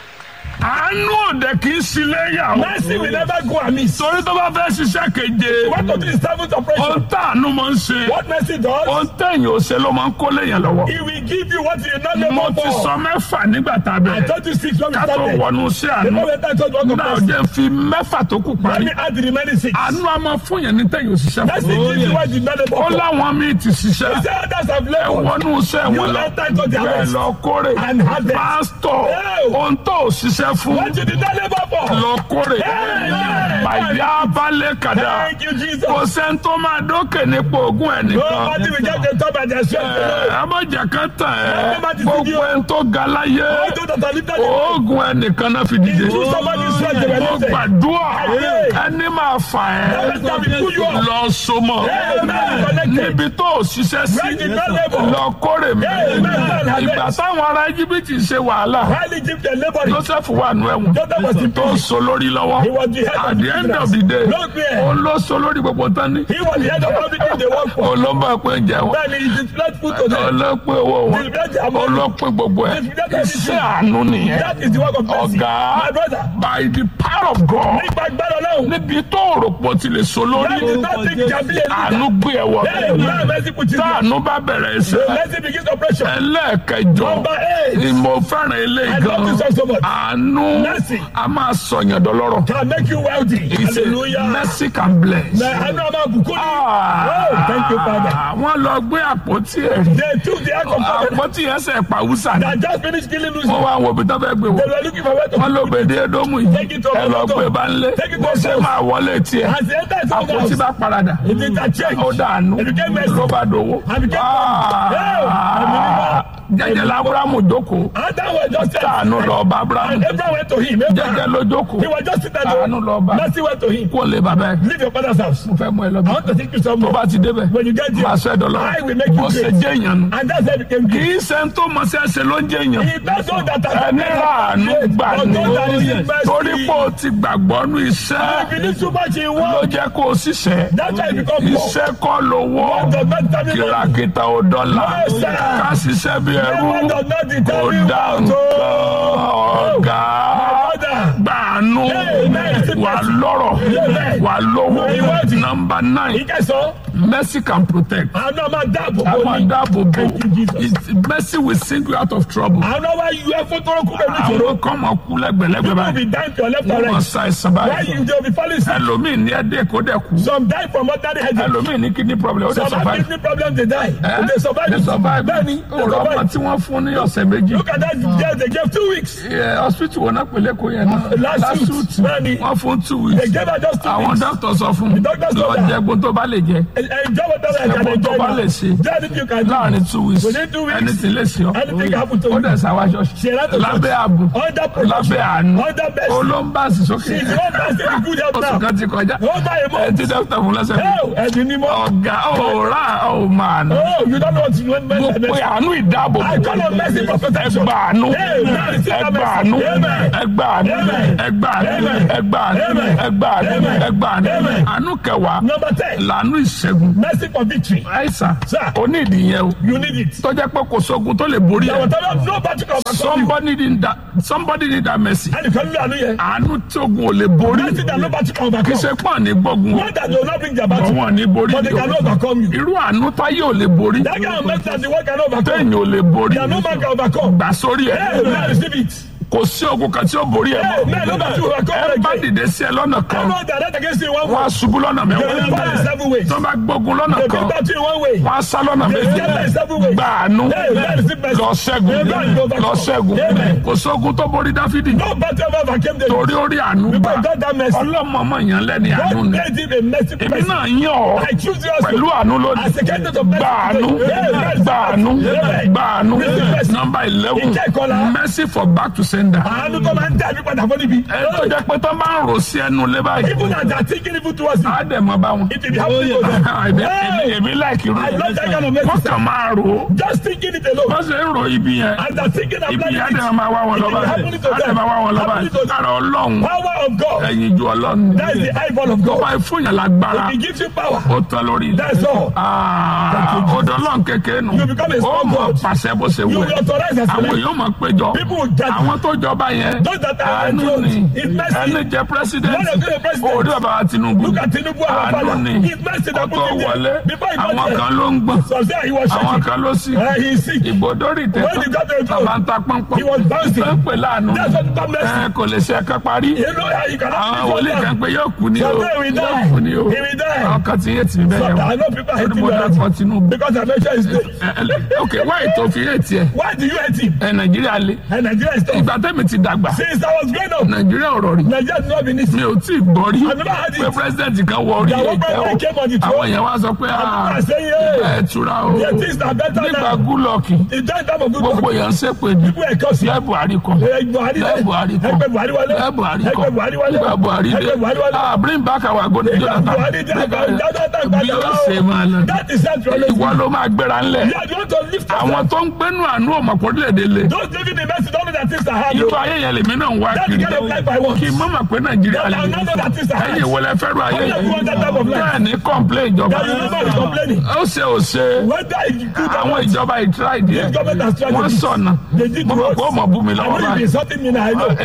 àánú òde kì í sílé yà ó. Mercy will never go amiss. torí tó bá fẹ́ ṣiṣẹ́ keje. What to do is seventh ohun operation. tá àánú máa ń ṣe. What mercy does, ohun tẹ̀yìn ò ṣe ló máa ń kólé yẹn lọ́wọ́. He will give you what you did not mo labor ti for. sọ mẹ́fà nígbà tá a I bẹ̀rẹ̀. told you 6 when we ká tó started. wọnú sí The àánú. moment I told you what náà to jẹ́ fi mẹ́fà tó kù let parí. me add the remaining 6. àánú a máa fún yẹn ní tẹ̀yìn òṣìṣẹ́ Mercy fún. gives you what you did not labor ó for. láwọn míì ti He ṣiṣẹ́. said others have ẹ labored. wọnú iṣẹ́ You wọn lọ. enter into their bẹ́ẹ̀ rest lọ kórè. and harvest. pásítọ̀ Yeah. ohun tó ò ṣiṣẹ́ fún. What you did not labor for. lọ kórè. Yeah. bàyá balẹ̀ kàdá. Thank you, Jesus. kò sẹ́ńtò máa dókè nípò ogún ẹ̀ nìkan. Nobody will get the top and their strength. abọ́jà kan tàn ẹ́ Nobody gbogbo see you. ẹni tó ga láyé All those that are lifted in oògùn ẹnìkan náà fi dìde. Through somebody's strength, they were mo lifted. gbàdúrà Yeah. ẹni máa fà Every time we pull you ẹ́ up. lọ sọmọ Amen. níbi tó o ṣiṣẹ́ sí Where did that labor? lọ kórè mi. Amen. ìgbà táwọn ará Íjíbítì ṣe wàhálà While Egypt and laboring, Joseph wà nù ẹ̀wọ̀n Joseph was in tó prison. so lórí lọ́wọ́ He was the head at of the end of the day Look there. ó ló so lórí gbogbo tán ní. He was the head of everything they work for. olóńgbò pé ń jẹun Then he displayed food to them. ọlọ́pẹ́ owó wọn ọlọ́pẹ́ gbogbo ẹ̀ iṣẹ́ àánú nìyẹn. That is the work of mercy. ọ̀gá My brother. by the power of God Nípa agbára Ọlọ́run. níbi tó rò pọ̀ ti lè so That lórí is not the Gabriel. àánú gbé ẹ̀wọ̀ Hey, man, mercy put you there. táànú bá bẹ̀rẹ̀ The iṣẹ́ mercy begins operation. ẹlẹ́ẹ̀kẹjọ Number 8. ìmọ̀ fẹ́ràn ilé I love gan this song so much. àánú Mercy. a máa sọ̀yàn dọlọ́rọ̀. Can make you wealthy. It's a Hallelujah. mercy can bless. Àánú ọmọ àbùkù ni. Oh, thank you, Father. wọ́n lọ gbé àpótí ẹ̀rí. They took the act of covenant. àpótí ẹsẹ̀ pàwùsà ni. That just finished killing Lucy. wọ́n wá wo ibi tó fẹ́ gbé They wò. were looking for where to wọ́n ló gbèdé Édómù yìí. Take it to ẹ lọ gbé bá ń lé. Take it to bó ṣe house. máa wọlé tiẹ̀. As they entered his own àpótí house, bá paradà. it is a change. ó dànù It became mercy. ló bá dòwó. And became jẹ́jẹ́ l'Ábúráhámù jókòó. Adam was just tàánú lọ bá Ábúráhámù. And Abraham went to him. jẹ́jẹ́ ló jókòó. He was just sitting tàánú lọ bá. there. Mercy went to him. kó lè bàbá ẹ̀. Leave your father's house. mo fẹ́ mú ẹ lọ I bí. want to take you tó somewhere. bá ti débẹ̀. When you get máa there, sọ ẹ̀ dọ́lọ́. I will make you bó ṣe great. jẹ́ èèyàn nù. And that's how he became kì great. í ṣe ń tó mọ̀ sí ẹsẹ̀ ló ń jẹ́ èèyàn. He does all that. ẹni ràánú gbà ní. torí pé o ti gbàgbọ́ nú iṣẹ́ If you need too much in ló work, jẹ́ kó o ṣiṣẹ́. that's why you become poor. iṣẹ́ kọ́ lówó Does not determine money. kìràkìtà ò dọ́là Yes, sir. ká ṣiṣẹ́ bí ẹrú Never does not kò determine dá what nǹkan to. ọ̀gá Father. gbàánú Amen. wà lọ́rọ̀ Amen. wà lówó. Ìwádìí. Number 9 Ìkẹsàn. mercy can protect. Àánú ọmọ dáàbò a bò máa ní. dáàbò bò. Thank you, Jesus. Mercy will sing you out of trouble. Àánú ọmọ yú ẹ fún tọrọ kú pẹ̀lú ìṣòro. àwọn kan máa kú lẹ́gbẹ̀lẹ́gbẹ̀ People will báyìí. be dying to your left and wọ́n máa right. sa ẹ̀sán Why báyìí. you dey be falling sick? ẹlòmíì ní ẹdẹ kó dẹ̀ kú. Some die from ordinary headache. ẹlòmíì ní kidney problem ó dẹ̀ Some have survive. kidney problems they die. Eh? They survive. They survive. Bẹ́ẹ̀ni, they ọ̀rọ̀ ọmọ survive. tí wọ́n fún ní ọ̀sẹ̀ méjì. Look at that jail they gave 2 weeks. hospital wọn náà pèlè kó yẹn náà. Last suit. Bẹ́ẹ̀ni. wọ́n fún 2 They weeks. gave her just 2 àwọn weeks. dókítà sọ fún The doctor lọ said that. jẹ gbogbo tó bá lè jẹ. Enjoy whatever I can Ẹ̀bùn tó enjoy bá now. lè ṣe. Do anything you can do. láàrin 2 weeks Within 2 weeks, ẹni tí lè ṣe ọ. anything can happen to ó you. dẹ̀ sáwá She ṣọ́ọ̀ṣì. ran to lábẹ́ church. ààbò Under protection. lábẹ́ àánú Under mercy. olóńbàṣì sókè. She is one person in good health oṣù now. kan ti kọjá. Over a month. ẹ ti dókítà fún lọ́sẹ̀ mi. Hell, ẹ̀dùn ni mo. ọ̀gá ọ̀rá ọ̀màánú. Oh, you don't know what you want mo mercy. pe àánú ìdáàbò. I call on mercy for protection. ẹgbà àánú Amen. ẹgbà àánú Amen. ẹgbà àánú Amen. ẹgbà àánú Amen. ẹgbà àánú ẹgbà àánú kẹwàá Number 10. làánú ìṣẹ́gun. Mercy for victory. àìsàn Sir. onídìí yẹn o You need it. tó jẹ́ pé kò sógun tó lè borí There ẹ̀. was no battle can overcome you. somebody need that mercy. Ẹnìkan ló àánú yẹn. àánú tí ogun ò lè borí. Mercy that no battle can kì í overcome. ṣe pọ́n ní gbógun o. One that will not bring their battle. wọn ní borí. But they cannot overcome you. irú àánú táyé ò lè borí. That kind of mercy that the world cannot overcome. téèyàn ò lè borí. There no man can overcome. gbà sórí ẹ̀. Hey, man, receive it. kò sí ogun kan tí ó borí ẹ̀ Hey, mọ́. man, no battle will ẹ overcome bá again. dìde sí ẹ lọ́nà kan. Everyone that fight against you in one wọ́n way. á ṣubú lọ́nà They will mẹ́wàá. fight in 7 ways. tó bá gbógun lọ́nà They kan will battle in one way. wọ́n á sá lọ́nà They méjì. will in 7 ways. gba àánú Hey, man, receive mercy. lọ ṣẹ́gun lọ ṣẹ́gun. Amen. kò sógun tó borí Dáfídì No battle ever overcame them. torí ó rí àánú gbà. Because God that mercy. ọlọ́mọ yẹn lẹ́ni àánú God ni. made him a mercy èmi person. náà yàn ọ́ I choose you pẹ̀lú àánú lónìí. as a candidate of mercy. gba àánú Amen. gba àánú Amen. gba àánú. Mercy. nọ́mbà 11 Ìjẹ́ ìkọlà. mercy for back to sender. Àánú tó máa ń dá ẹbí padà fún níbi. ẹ tó jẹ́ pé tó máa ń rò sí ẹnu lé báyìí. Even as they are thinking evil towards you, á dẹ̀ mọ́ bá wọn. it will be happening to them. Hey, èmi láìkì rò. I love that kind of wọ́n mercy. kàn máa rò ó. Just thinking it alone. wọ́n ṣe ń ro ibi yẹn. And they're thinking and ibi planning yẹn á it. dẹ̀ máa wá wọn It lọ́ba will be yìí. happening to á dẹ̀ them. máa wá wọn lọ́ba Happening to yìí. them. kára ọlọ́run Power of God. ẹ̀yìn ju ọlọ́run. That is the eyeball of God. wọ́n fún yàn lágbára. He gives you power. ó tán lórí ilẹ̀. That's all. ọ̀dọ̀ ọlọ́run kékeré nù. You become a ó small mọ̀ God. pàṣẹ bó ṣe You wù will ẹ́. authorize as àwọn well. èèyàn máa péjọ. People will gather. àwọn tó jọba yẹn. Those that are àánú enthroned. ni It's mercy. ẹni jẹ president. When they say president, orí bàbá wa Tinubu. Look at Tinubu, our àánú father. ni It's mercy that ọkọ̀ put him there. wọlé. Before he got àwọn there. kan ló ń gbọ̀n. So say he was àwọn shaking. kan ló sì. He is sick. ìgbòdórì When he tẹ̀tọ̀. got to the throne, bàbá ń ta pọ́npọ́n. he was bouncing. tó ń pè láàánú. That's what God mercy. kò lè ṣe ẹ̀ka parí. You know how you cannot àwọn be wòlíì kan pé yóò kú ni o. Someday he will die. yóò kú ni o. He will die. àwọn kan ti yé tì mí bẹ́ẹ̀ So, I yẹn. know people hate Torí him mo already. dákọ̀ Tinubu. Because I mentioned his name. ok wáyé tó fi yé tiẹ̀. Why do you hate him? Nàìjíríà le. And Nigeria is tough. ìgbà tẹ́mi ti dàgbà. Since I was growing up, Nàìjíríà ọ̀rọ̀ rí. Nigeria has not been easy. mi ò tí ì gbọ́ rí. I never had it. pé president kan wọ orí That one ẹ̀jẹ̀ president came on the o. throne. àwọn èèyàn wá sọ pé I say, yeah, ẹ túra o. the things are better nígbà now. gúlọ̀kì In that time of good gbogbo luck, èèyàn ṣépè ní. people were cursing. lẹ́ Buhari kọ. Buhari lẹ́ Buhari kọ. Ẹgbẹ́ Buhari wọlé. lẹ́ Buhari kọ. Ẹgbẹ́ Buhari wọlé. nígbà Buhari dé. Ẹgbẹ́ Buhari wọlé. bring back our golden Jonathan. Buhari dé. bí ó ṣe máa lọ. That is that reality. ìwọ ló máa gbéra ńlẹ̀. You are the one to lift us àwọn up. tó ń gbénu àánú ọmọkùnrin-èdè le. Those living in mercy don't know that things are hard. irú ayé yẹn lèmi náà ń wá That's the kiri. kind of life I want. kì í mọ̀ mà pé Nàìjíríà That le. I know that things are hard. ẹ̀yin ìwọlẹ̀ fẹ́ràn ayé How do you want that type of life? bẹ́ẹ̀ ni complain ìjọba. That you never complaining. ó ṣe ò ṣe. Whether it's good or àwọn not. ìjọba ìtura ìdí ẹ̀. This government has tried to wọ́n do. sọ̀nà. They did mo mọ̀ worse. pé ó mọ̀ bú mi I lọ́wọ́ know you've báyìí. been insulting me now. I know.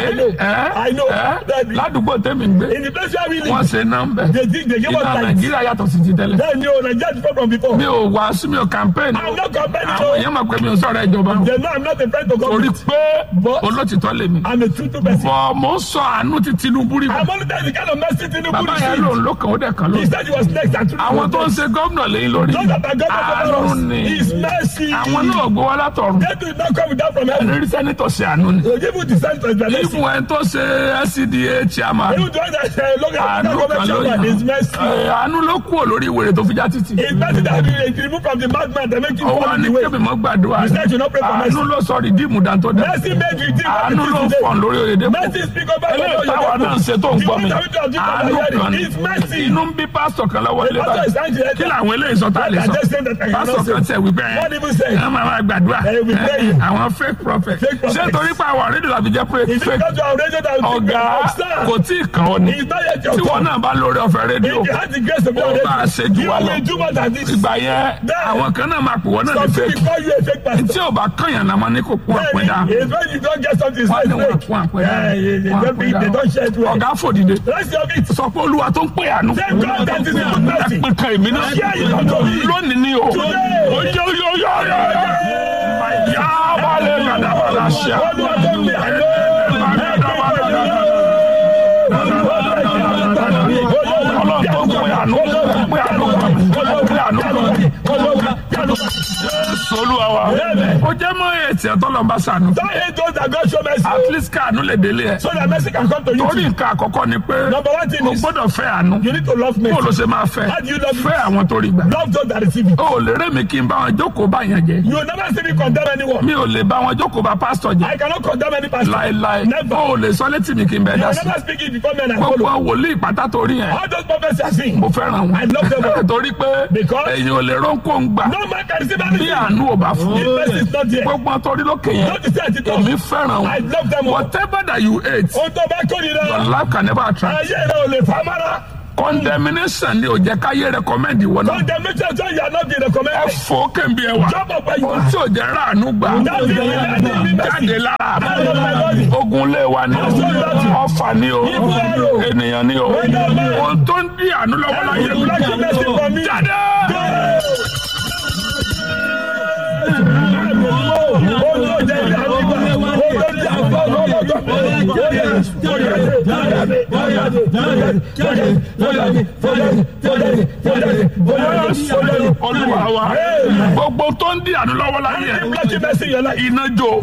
I know. That ládùúgbò tẹ́mi ń gbé. in the place where we wọ́n live, ṣe nọ́mbẹ̀. they gave us ìlànà light. Nàìjíríà yàtọ̀ sí ti tẹ́lẹ̀. Then you Nigeria is different from before. mi ò wàásù mi ò campaign. I'm not complaining. àwọn èèyàn mọ̀ pé mi ò sọ̀rọ̀ ìjọba. They know I'm not a friend to torí government. pé But olótìtọ́ lèmi. I'm a truthful person. bọ̀ mo ń sọ àánú ti Tinubu rí. I'm only telling the kind of mercy Tinubu bàbá yẹn lòun received. ló kàn ó dẹ̀ kàn ló. He said he was next and Tinubu àwọn was tó ń next. ṣe gómìnà lẹ́yìn lórí. Those that are àánú government ni. is mercy. àwọn náà gbowó látọ̀run. They do not come down from heaven. rí sẹ́nitọ̀ ṣe àánú ni. They give you the sense of mercy. ìfún ẹ̀ tó ṣe SCDA chairman. Even the one that look at the àánú government kan ló chairman yàn. is mercy. àánú ló kúrò lórí ìwèrè tó fi já títì. It's mercy that you remove from the madman that make you ó wá fall in ní the way. kébì mọ́ gbàdúrà. You said you not pray for mercy. àánú ló sọ rìdíìmù dantó dá. Mercy made you think àánú ló what it is fọ̀n today. lórí oyèdè pọ̀. Mercy speak over eléyìí táwa náà ń ṣe tó ń gbọ́ mi. àánú kan ní. It's mercy. inú ń bí pásítọ̀ kan lọ́wọ́ ilé Pastor is báyìí. angry. kí làwọn eléyìí sọ tá a lè I sọ. just said that I cannot pásítọ̀ say. kan tẹ̀ wípé What even say? ẹ máa gbàdúrà. They will pray you. àwọn fake prophet. Fake prophet. ṣé torí pé àwọn àrídìí làbí jẹ́ pé Is it fake. because you are radio that will ọ̀gá kò tí ì kàn ọ́ ni. It's not yet your tí wọn turn. náà bá lórí ọ̀fẹ́ rédíò. If you have the grace of God, ó bá a ṣe jù you wá lọ. will do more than this. ìgbà yẹn àwọn kan náà máa pè wọ́n náà ní Some fake. people call you a fake pastor. tí ò bá kànyàn náà máa ní kó pọ́n àpẹ́ dá. It's when you don't get something, it's wọ́n ní wọ́n fake. pọ́n àpẹ́ dá. They don't share it well. ọ̀gá fòdìdé. Let's your it. sọ pé olúwa tó ń pè àánú. Thank God that is your mercy. ẹ pé kan èmi náà. Share it unto me. lónìí ni o. Today. oyoyoyoyo. yá balẹ̀ gàdàbàdà ṣá. Olúwa tó ń pè àánú. ọlọ́run tó ń pè àánú. pè àánú. pè àánú. Jésù Olúwa wa. ó jẹ́ mọ́ ètì ẹ̀tọ́ lọ bá sànú. Don't hate those that God show mercy. at least káànú lè délé ẹ̀. So that mercy can come to you. torí too. nǹkan àkọ́kọ́ ni pé Number one thing o is gbọ́dọ̀ fẹ́ àánú. you need to love bó ló mercy. ṣe máa fẹ́. How do you love fẹ́ it? àwọn tó rí gbà. Love those that receive it. o ò lè rẹ́ mi kí n bá wọn jókòó bá yẹn jẹ. You will never see me condemn anyone. mi ò lè bá wọn jókòó bá pásítọ̀ jẹ. I cannot condemn any pastor. láéláé Never. o ò lè sọ létí mi kí n bẹ You dá will sí. never speak it before men and gbogbo follow. wòlíì pátá torí yẹn All those prophets are seen. mo fẹ́ràn wọn. I love them all. torí pé Because èyàn ò lè rónkò ń gbà no man can receive bí anything. àánú ò bá fún. If mercy is not God there. gbogbo àtọ́rí lókè yẹn Don't you say at the top? èmi fẹ́ràn I wọn love them all. whatever that you ate Ohun tó bá kórìíra. your life can never attract Ayé rẹ̀ ò lè famára. condemnation ni ò jẹ́ káyé recommend ìwọ náà Condemnation so you are not being ẹ recommended. fò kẹ́ńbí ẹ wà Jump up where you ohun are. tí ò jẹ́ ráàánú gbà jáde lára mi. ogun lé wa ni o ọfà ni o ènìyàn ni o ohun tó ń di àánú lọ́wọ́ láyé mi jáde. Olúwa wa gbogbo tó ń di àánú lọ́wọ́ láyé iná jó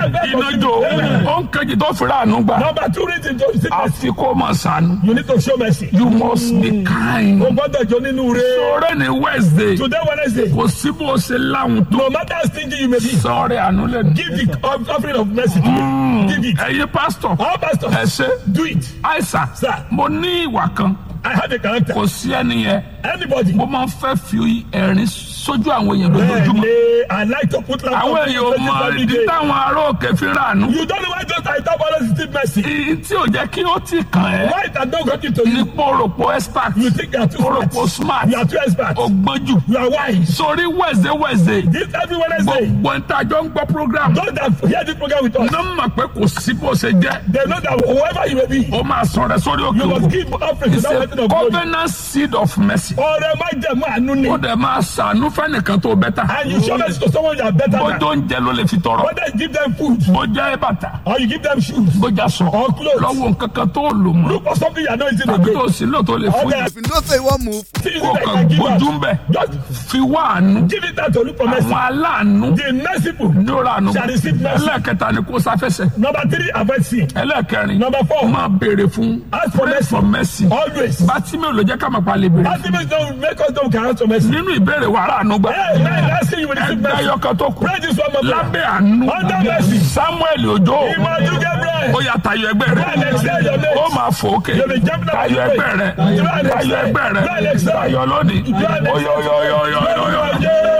ó ń kejì tó fi ráàánú gbà Number 2 reason to see mercy. àfi kó máa ṣàánú. You need to show mercy. You must be kind. O gbọ́dọ̀ jó nínú rẹ̀. Sọ̀rọ̀ ní Wednesday Today Wednesday. kò sí bó ṣe láwùn tó. No matter how stingy you may be. Sọ̀rọ̀ àánú lẹ́nu. Give the offering of mercy today. Give it. Ẹ̀yin pásítọ̀ Our pastor. ẹ ṣe Do it. àìsàn Sir. mo ní ìwà kan I have a character. kò sí ẹni yẹn Anybody. mo máa ń fẹ́ fi ẹ̀rín sójú àwọn èèyàn lójoojúmọ́. I like to put Àwọn èèyàn ò mọ ìdí táwọn ará òkè fi ráàánú. You don't know why just I don't want to see mercy. Ìyí tí ò jẹ́ kí ó ti kàn ẹ́ Why it has not got into ní you? pòròpó expert You think you are too pòròpó smart. smart You are too expert. ògbójú. You are wise. Sórí Wednesday This every Wednesday. gbogbo ìtajọ́ ń gbọ́ program. Those that hear this program with us. Iná mọ̀ pé kò sí bó ṣe jẹ́. They know that whoever you may be. Ó máa sọ̀rọ̀ sórí òkè You must òkú. give offering It's without a letting of glory. covenant seed of mercy. Ọrẹ má jẹ mọ́ àánú ni. Ó dẹ̀ máa ṣàánú fẹ́nìkan tó bẹ́tà. And you show mercy to someone you are better than. Bójú oúnjẹ ló lè fi tọrọ. Whether you give them food Bójú ẹ bàtà. or you give them shoes. Bójú aṣọ. Or clothes. Lọ́wọ́ nǹkan kan tó lò mọ́. Look for something you are not using Tàbí again. tó sì lò tó lè fún Okay. yìí. If you know say you wan move, See, you Kó think I kàn can give gbójú ń out. bẹ̀. Just Fi wá àánú. give it out to look for mercy. Àwọn aláàánú The merciful. ní ó ra àánú. Shall receive mercy. Ẹlẹ́ẹ̀kẹta ni kó sáfẹ́sẹ̀. Number 3, avoid sin. Ẹlẹ́ẹ̀kẹrin. Number 4, Máa béèrè fún. ask for Pray mercy. for mercy. Always. Bátí mi ò lè jẹ́ ká máa pa lè béèrè. Ultimately, don't make us don't ask for mercy. Nínú ìbéèrè wàrà àánú gbà. Hey, man, that's you will receive Ẹgbẹ́ mercy. ayọ́kẹ́ tó kù. Pray this one more time. Lábẹ́ àánú. Under mercy. Samuel Ojo. Imadu Gabriel. Ó yá tayọ ẹgbẹ́ rẹ̀. Go and excel your mates. Ó máa fò ókè. You'll be jumping up Tayọ and ẹgbẹ́ rẹ̀. pray. Go and Tayọ excel. ẹgbẹ́ Go and rẹ̀. excel. Tayọ lónìí. Go and excel. Oyoyoyoyoyoyo.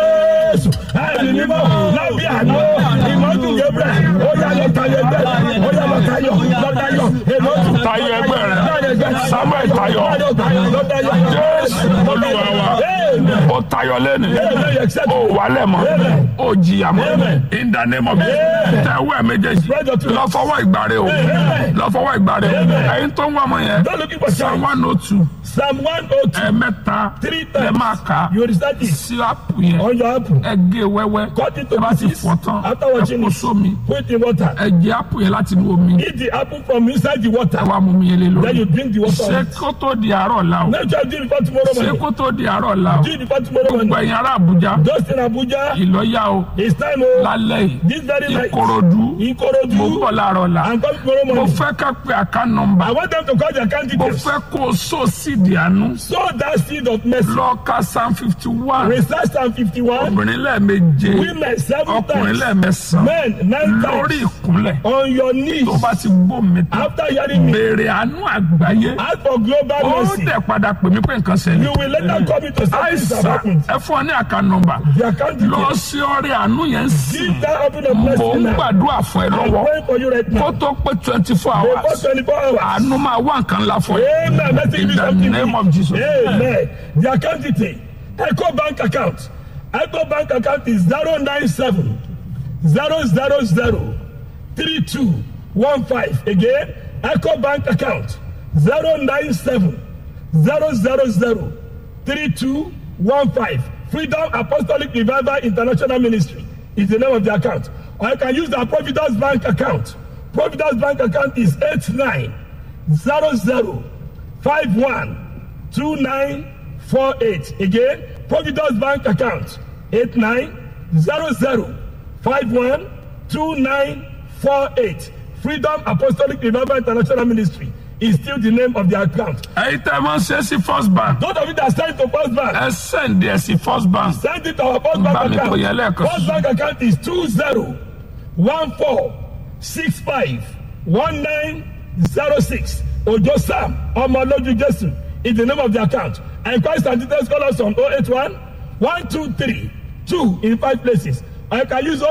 Jésù. Ẹni mímọ́ lábẹ́ àná. Imadu Gabriel. Ó yá lọ tayọ ẹgbẹ́. Ó yá lọ tayọ. Lọ tayọ. Imadu. Tayọ ẹgbẹ́ rẹ̀. Samuel tayọ. Lọ tayọ. Jésù Olúwa wa. Amen. Ó tayọ lẹ́nu. Amen. Accept Ó it. wálẹ̀ mọ́. Amen. Ó jìyà mọ́. Amen. In the name of Jesus. Tẹ̀wé méjèèjì. Spread your truth. Lọ fọwọ́ ìgbàre o. Amen. Lọ fọwọ́ ìgbàre. Ẹ̀yin tó ń wá ọmọ yẹn. Don't looking for Psalm signs. 102. Psalm 102. Ẹ̀mẹ́ta. 3 Ẹ máa times. kà á. You recite it Sí àpò yẹn. on your apple. Ẹ gé wẹ́wẹ́. Cut it to Ẹ bá ti pieces. fọ̀ tán. After Ẹ watching kó it, sómi. put it in water. Ẹ jẹ àpò yẹn láti inú omi. Eat the apple from inside the water. Ẹ wá mú mi yẹn lé Then you lórí. drink the water. Ṣé kó tó di àárọ̀ la o? Make sure you do it before tomorrow Ṣé morning. kó tó di àárọ̀ la o? Do it before tomorrow Gbogbo morning. ẹ̀yin ará Àbújá. Just in Abuja, Ìlọ́yà o. it's time oh, Lálẹ́ yìí. this very night. Ìkòròdú. Mo Ikorodu. bọ̀ láàárọ̀ la. And come tomorrow Mo morning. fẹ́ ká pe àká nọmba. I want them to call their Mo candidates. fẹ́ kó o sọ sídìí àánú. Sow that seed of mercy. Lọ ka Psalm 51. Recite Psalm 51. Obìnrin lẹ́ẹ̀meje. Women 7 Ọkùnrin times. lẹ́ẹ̀mẹsàn-án. Men 9 Lórí times. ìkúnlẹ̀. On your knees. Tó bá ti gbó mi tán. After hearing me. Béèrè àánú àgbáyé. Ask for global Ó mercy. dẹ̀ padà pè mí pé nǹkan ṣẹlẹ̀. You will later come into something that Àìsàn happened. ẹ fún ọ ní àká nọmba. Their candidate. Lọ sí ọrẹ àánú yẹn sí. Give that open of Mò mercy ń now. gbàdúrà fún ẹ I'm lọ́wọ́. praying for you right Kó now. tó pé 24 Before hours. 24 hours. Àánú máa wá nǹkan ńlá fún ẹ. Amen. Let's give In you the something. name of Jesus. Amen. Their candidate. Echo Bank account. Echo Bank account is 097 000 3215. Again, Echo Bank account 097 000 3215. Freedom Apostolic Revival International Ministry is the name of the account. Or you can use the Providence Bank account. Providence Bank account is 8900512948. Again, Providence Bank account 8900512948. Freedom Apostolic Revival International Ministry is still the name of the account. Ẹ̀yin tẹ́ ẹ máa ń ṣe sí First Bank. Those of you that send to First Bank, Ẹ send ẹ̀ sí First Bank. send it to our First Bá Bank mi kò yẹ account. lẹ́ẹ̀kan First sí. Bank account is 2014651906. Ojo Sam Omoloju Jesu is the name of the account. And Christ and details call us on 081 123 2 in 5 places. I can use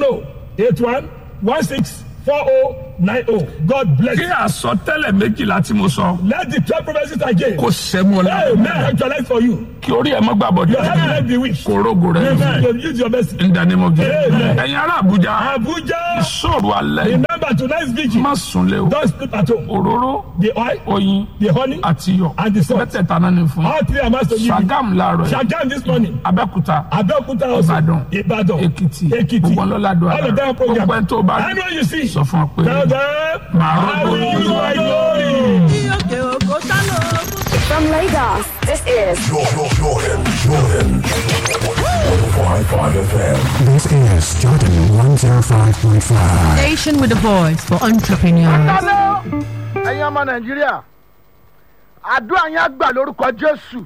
070-81-16-4090. God bless kí you. àsọtẹ́lẹ̀ méjìlá tí mo sọ Let the 12 prophecies again. kó sẹ́mu Hey, ọ̀la may I actualize for you. kí orí ẹ̀ mọ́ gbàbọ̀dé Your head will not be weak. kó rógo rẹ̀ You use your best. in the name of Jesus. Amen. ẹ̀yin ará Àbújá Abuja. sọ̀rọ̀ alẹ́ Remember tonight's vigil. má sunlé o Don't sleep at home. òróró The oil, oyin the honey, àti iyọ̀ and the salt. mẹ́tẹ̀ẹ̀ta náà ni fún All three are must to give you. Ṣàgámù láàárọ̀ yìí Shagam this morning. Abẹ́òkúta Abeokuta also. Ìbàdàn Ibadan. Èkìtì Ekiti. gbogbo ọlọ́ládùn All of them program. gbogbo ẹni tó bá rí Anyone you see. sọ fún ọ pé Tell them. màá I rọ́gbò will use my glory. From Lagos, this is Jordan 105.5 FM. This is Jordan 105.5. Station with a voice for entrepreneurs. ẹ̀yin ọmọ nàìjíríà àdúrà yẹn gbà lórúkọ jésù.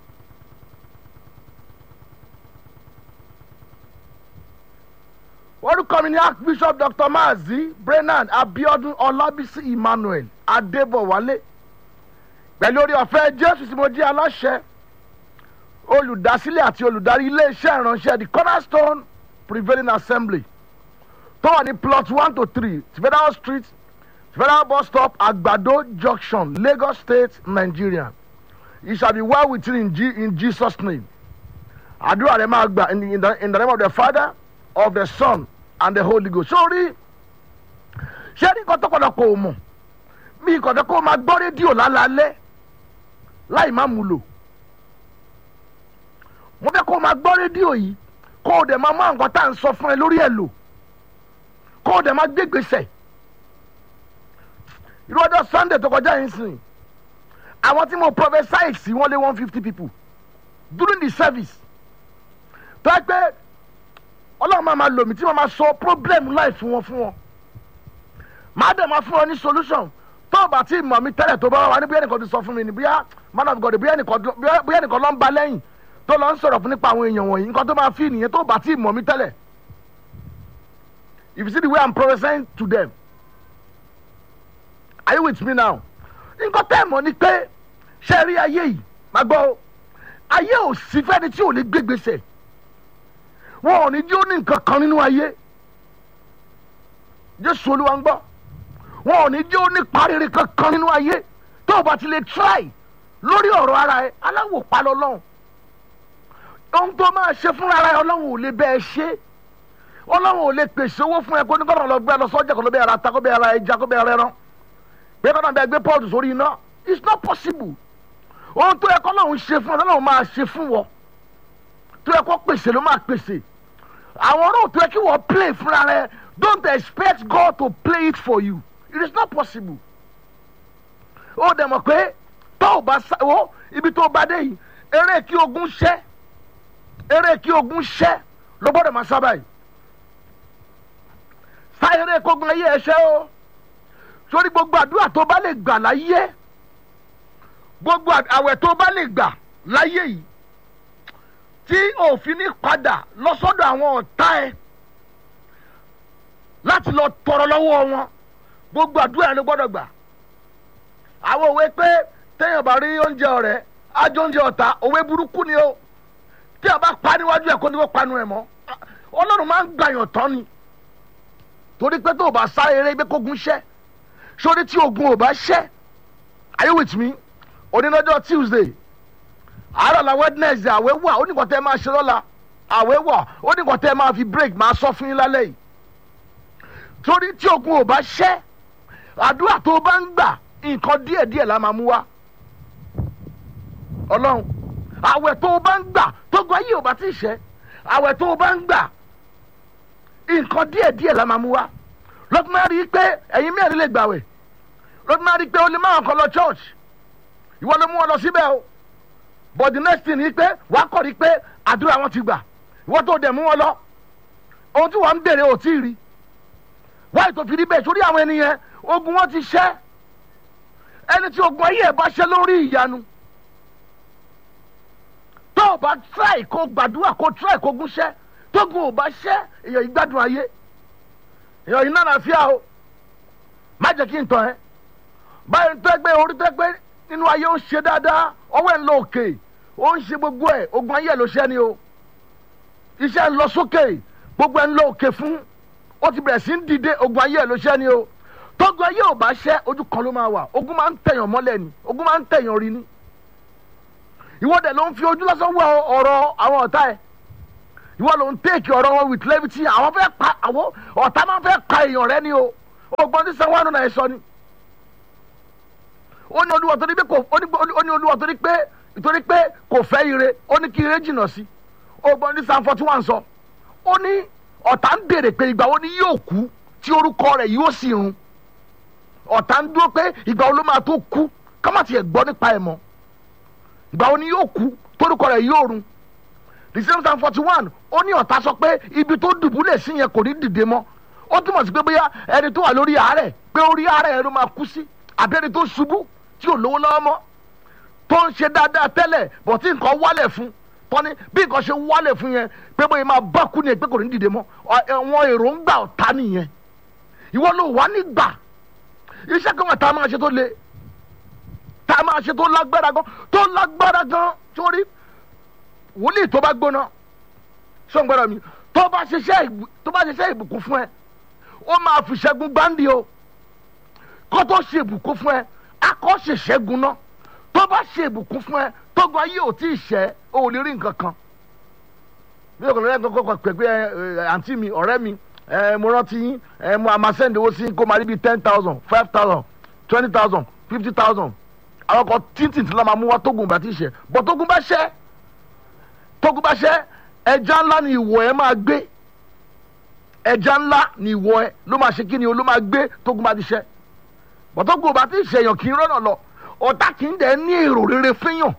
orúkọ mi ni archbishop dr maazi brennan abiodun ọlábísí emmanuel adébọ̀wálé pẹ̀lú orí ọ̀fẹ́ jésù tí mo jẹ́ aláṣẹ olùdásílẹ̀ àti olùdarí iléeṣẹ́ ìránṣẹ́ the cornerstone prevailing assembly tó wà ní plot 1-3 federal street federal bus stop agbado junction lagos state nigeria. It shall be well with you in jesus name. àdúrà rẹ máa gbà in the name of the father of the son and the holy ghost. sórí ṣé ní nǹkan tó kọ̀dọ̀ kò mọ̀ mi kọ̀dọ̀ kó máa gbọ́ rédíò lálálẹ́ láì má mú lò. mo fẹ́ kó máa gbọ́ rédíò yìí kó o dẹ̀ máa mú àwọn tá à ń sọ fún ẹ lórí ẹ̀ lò kó o dẹ̀ máa gbé gbèsè. irú ọjọ́ sunday tó kọjá yìí sìn àwọn tí mo prophesy sí wọ́n lé 150 people during the service tó ẹ pé ọlọ́run máa lò mí tí wọ́n máa sọ problem life fún wọn máa dẹ̀ máa fún wọn ní solution tó o bá tí mọ̀ mi tẹ́lẹ̀ tó bá wà ní bí ẹnìkan ti sọ fún mi ní bóyá man of God bí ẹnìkan ló ń ba lẹ́yìn tó lọ ń sọ̀rọ̀ fún nípa àwọn èèyàn wọ̀nyí nǹkan tó máa fi nìyẹn tó o bá tí mọ̀ mi tẹ́lẹ̀. If you see the way I'm prophesying to them, are you with me now? Nǹkan tẹ́ ẹ̀ mọ̀ ni pé ṣe rí ayé yìí máa gbọ́ ayé ò sí fẹ́ni tí ò ní gbégbèsè wọn ò ní jí ó ní nǹkan kan nínú ayé Jésù Olúwa ń gbọ́ wọn ò ní jí ó ní pariri kankan nínú ayé tó o bá ti lè try lórí ọ̀rọ̀ ara ẹ aláwò pa lọ́lọ́run ohun tó máa ṣe fúnra ara ẹ ọlọ́run ò lè bẹ́ẹ̀ ṣe ọlọ́run ò lè pèsè owó fún ẹ kó ní kọ́nà lọ gbé ẹ lọ sọ́jà kó ló bẹ́ẹ̀ ra ata kó bẹ́ẹ̀ ra ẹja kó bẹ́ẹ̀ ra ẹran pé kọ́nà bẹ́ẹ̀ gbé pọ́ọ̀tù sórí iná it's not possible ohun tó yẹ kọ́ lọ́run ṣe fún ọ lọ́run máa ṣe fún wọ tó yẹ kó pèsè ló máa pèsè àwọn ọ̀rọ̀ tó yẹ kí wọ́n play fúnra rẹ don't expect God to play it for you it is not possible ó dẹ̀ mọ̀ pé tó o bá sáwọ́ ibi tó o bá dé yìí eré kí ogun ṣẹ́ ló gbọ́dọ̀ máa sábà yìí sáyẹrẹ kógun ayé ẹṣẹ o sórí gbogbo àdúrà tó bá lè gbà láyé gbogbo àwẹ̀ tó bá lè gbà láyé yìí tí òfin ní padà lọ sọ́dọ̀ àwọn ọ̀tá ẹ láti lọ tọrọ lọ́wọ́ wọn gbogbo àdúrà ló gbọ́dọ̀ gbà. àwọn òwe pé téèyàn bá rí oúnjẹ ọ̀rẹ́ ájọ oúnjẹ ọ̀tá òwe burúkú ni o tí a bá pa níwájú ẹ̀ kó ní kó panu ẹ̀ mọ́ ọlọ́run máa ń gbàyàn tán ni torí pé tó o bá sáré eré pé kógun ṣẹ́ sórí tí ogun ò bá ṣẹ́ are you with me onínájọ́ Tuesday àárọ̀ la Wednesday àwẹ̀ wà ó ní nǹkan tẹ́ máa ṣe lọ́la àwẹ̀ wà ó ní nǹkan tẹ́ máa fi break máa sọ fún yín lálẹ́ yìí torí tí ogun ò bá ṣẹ́ àdúrà tó o bá ń gbà nǹkan díẹ̀díẹ̀ la máa mú wá ọlọ́run àwẹ̀ tó o bá ń gbà tógun ayé ò bá ti ṣẹ́ àwẹ̀ tó o bá ń gbà nǹkan díẹ̀díẹ̀ la máa mú wá lọ́tún máa rí i pé ẹ̀yin mẹ́rin lè gbàwẹ̀ lọ́tún máa rí i pé o lè máa kọ́ lọ church ìwọ ló mú wọn lọ síbẹ̀ o but the next thing ni pé wàá kọ́ rí i pé àdúrà wọn ti gbà ìwọ tó dẹ̀ mú wọn lọ ohun tí wọ́n ń bèrè ò tí ì rí wáyé tó fi rí bẹ́ẹ̀ sórí àwọn ènìyàn ogun wọn ti ṣẹ́ ẹni tí ogun ayé ẹ̀ bá ṣẹ́ lórí ìyanu tó o bá try kó gbàdúrà kó try kó gún ṣẹ́ tógun ò bá ṣẹ́ èèyàn ìgbádùn ayé èèyàn iná àlàáfíà o má jẹ́ kí n tàn ẹ́ báyìí tó ẹgbẹ́ orí tó ẹgbẹ́ nínú ayé ó ń ṣe dáadáa ọwọ́ ẹ̀ ń lọ òkè ó ń ṣe gbogbo ẹ̀ ogun ayé ẹ̀ ló ṣẹ́ ni o iṣẹ́ ń lọ sókè gbogbo ẹ̀ ń lọ òkè fún ó ti bẹ̀rẹ̀ sí ń dìde ogun ayé ẹ̀ ló ṣẹ́ ni o tógun ayé ò bá ṣẹ́ ojú kan ló máa wà ogun máa ń tẹ̀yàn mọ́lẹ̀ ni ogun máa ń tẹ̀yàn rí ni ìwọ́dẹ̀ ló ń fi ojú lásán wọ ọ̀rọ̀ àwọn ọ̀tá ẹ̀ ìwọ ló ń tẹ́ẹ̀kì ọ̀rọ̀ wọn with levity àwọn fẹ́ pa àwọn ọ̀tá máa fẹ́ pa èèyàn rẹ ni o ògbọ́n tí sanwó-àánú náà ẹ sọ ni ó ní olúwa torí pé kò fẹ́ ire ó ní kí ire jìnnà sí ògbọ́n tí Psalm 41 sọ ó ní ọ̀tá ń béèrè pé ìgbà wo ni yóò kú tí orúkọ rẹ̀ yóò sì run ọ̀tá ń dúró pé ìgbà wo ló máa tó kú ká má tiẹ̀ gbọ́ nípa ẹ̀ mọ́ ìgbà wo ni yóò kú torúkọ rẹ̀ yóò run the same Psalm 41 ó ní ọ̀tá sọ pé ibi tó dùbúlẹ̀ sí yẹn kò ní dìde mọ́ ó túmọ̀ sí pé bóyá ẹni tó wà lórí àárẹ̀ pé orí àárẹ̀ ẹni máa kú sí àbí ẹni tó ṣubú tí ò lówó lọ́wọ́ mọ́ tó ń ṣe dáadáa tẹ́lẹ̀ bọ̀ tí nǹkan wálẹ̀ fún tọ́ni bí nǹkan ṣe wálẹ̀ fún yẹn pé bóyá máa bá kú ni pé kò ní dìde mọ́ wọn èròǹgbà ọ̀tá nìyẹn ìwọ ló wà nígbà iṣẹ́ kan wà tá a máa ṣe tó le tá a máa ṣe tó lágbára gan sórí wòlíì tó bá gbóná sọ̀ngbọ́dọ̀ mi tó bá ṣiṣẹ́ ìbùkún fún ẹ ó máa fi ṣẹ́gun gbáǹdì o kó tó ṣe ìbùkún fún ẹ akọ́ ṣe ṣẹ́gun náà tó bá ṣe ìbùkún fún ẹ tógun ayé ò tí ì ṣẹ́ o ò lè rí nǹkan kan bí o kò lè rí nǹkan kan pẹ̀pẹ́ àǹtí mi ọ̀rẹ́ mi mo rántí yín mo àmà sẹ́ndì owó sí kó máa rí bíi 10,000 5,000 20,000 50,000 àwọn kan títì tí la máa mú wá tógun bá ti ṣẹ́ bọ̀ tógun bá ṣẹ́ ẹja ńlá ni ìwọ ẹ máa gbé ẹja ńlá ni ìwọ ẹ ló máa ṣe kí ni o ló máa gbé tógun bá ti ṣẹ́ bọ̀ tógun bá ti ṣẹ̀yàn kì í rọ́nà lọ ọ̀tá kì í dẹ̀ ní èrò rere fẹ́yàn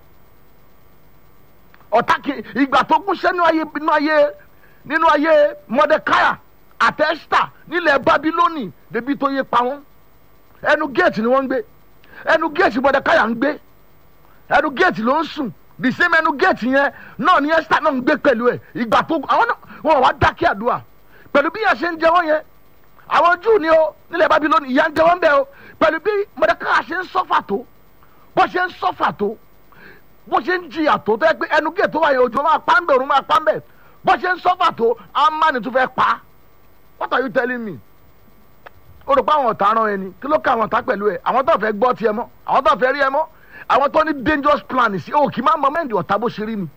ọ̀tá kì í ìgbà tó gún ṣẹ́ nínú ayé Mọ́dékáyà àti Ẹ́sítà nílẹ̀ Bábílónì débi tó yé pa wọ́n ẹnu géètì ni wọ́n ń gbé ẹnu géètì Mọ́dékáyà ń gbé ẹnu géètì ló ń sùn the same ẹnu géètì yẹn náà ni Ẹ́sítà náà ń gbé pẹ̀lú ẹ̀ ìgbà tó àwọn náà wọn wá dákẹ́ àdúrà pẹ̀lú bí yẹn ṣe ń jẹ wọ́n yẹn àwọn Júù ni ó nílẹ̀ Bábílónì ìyà ń jẹ wọ́n bẹ́ẹ̀ o pẹ̀lú bí Mọ́dékáyà ṣe ń sọ́fà tó bó ṣe ń sọ́fà tó bó ṣe ń jìyà tó tó yẹ pé ẹnu géètì tó wà yẹn òjò máa pa ń bẹ̀ òun máa pa ń bẹ̀ bó ṣe ń sọ́fà tó Ámánì tó fẹ́ pa what are you telling me o rò pé àwọn ọ̀tá rán ẹni kí ló ká àwọn ọ̀tá pẹ̀lú ẹ àwọn tó fẹ́ gbọ́ tiẹ̀ mọ́ àwọn tó fẹ́ rí ẹ mọ́ àwọn tó ní dangerous plan sí o kì í máa mọ mẹ́ndì ọ̀tá bó ṣe rí ni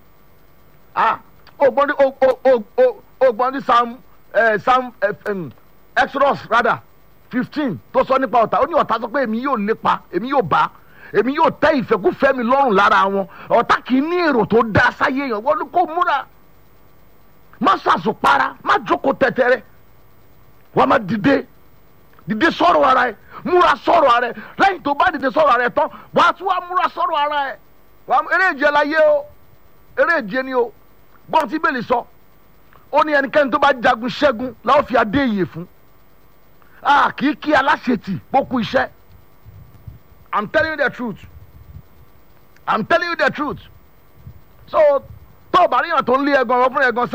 ògbọ́n ní Psalm Exodus rather 15 tó sọ nípa ọ̀tá ó ní ọ̀tá sọ pé èmi yóò lépa èmi yóò bá èmi yóò tẹ́ ìfẹ́kúfẹ́ mi lọ́rùn lára wọn ọ̀tá kì í ní èrò tó dá sáyé yẹn wọ́n kó múra má ṣàṣùpara má jókòó tẹ̀tẹ̀rẹ̀ wọ́n má dìde sọ̀rọ̀ ara ẹ̀ múra sọ̀rọ̀ ara ẹ̀ lẹ́yìn tó bá dìde sọ̀rọ̀ ara ẹ̀ tán wàá tún wá múra sọ̀rọ̀ ara ẹ̀ eré ìje láyé o eré ìje ni o gbọ́n tí bẹ́ẹ̀ lè sọ ó ní ẹnikẹ́ni tó bá jagun ṣẹ́gun láwọn fi adé ìyè fún kì í kí aláṣetì bókú iṣẹ́ I'm telling you the truth so tó o bá ríyàn tó ń lé ẹ̀gàn ọ̀rọ̀ fún ẹ̀gàn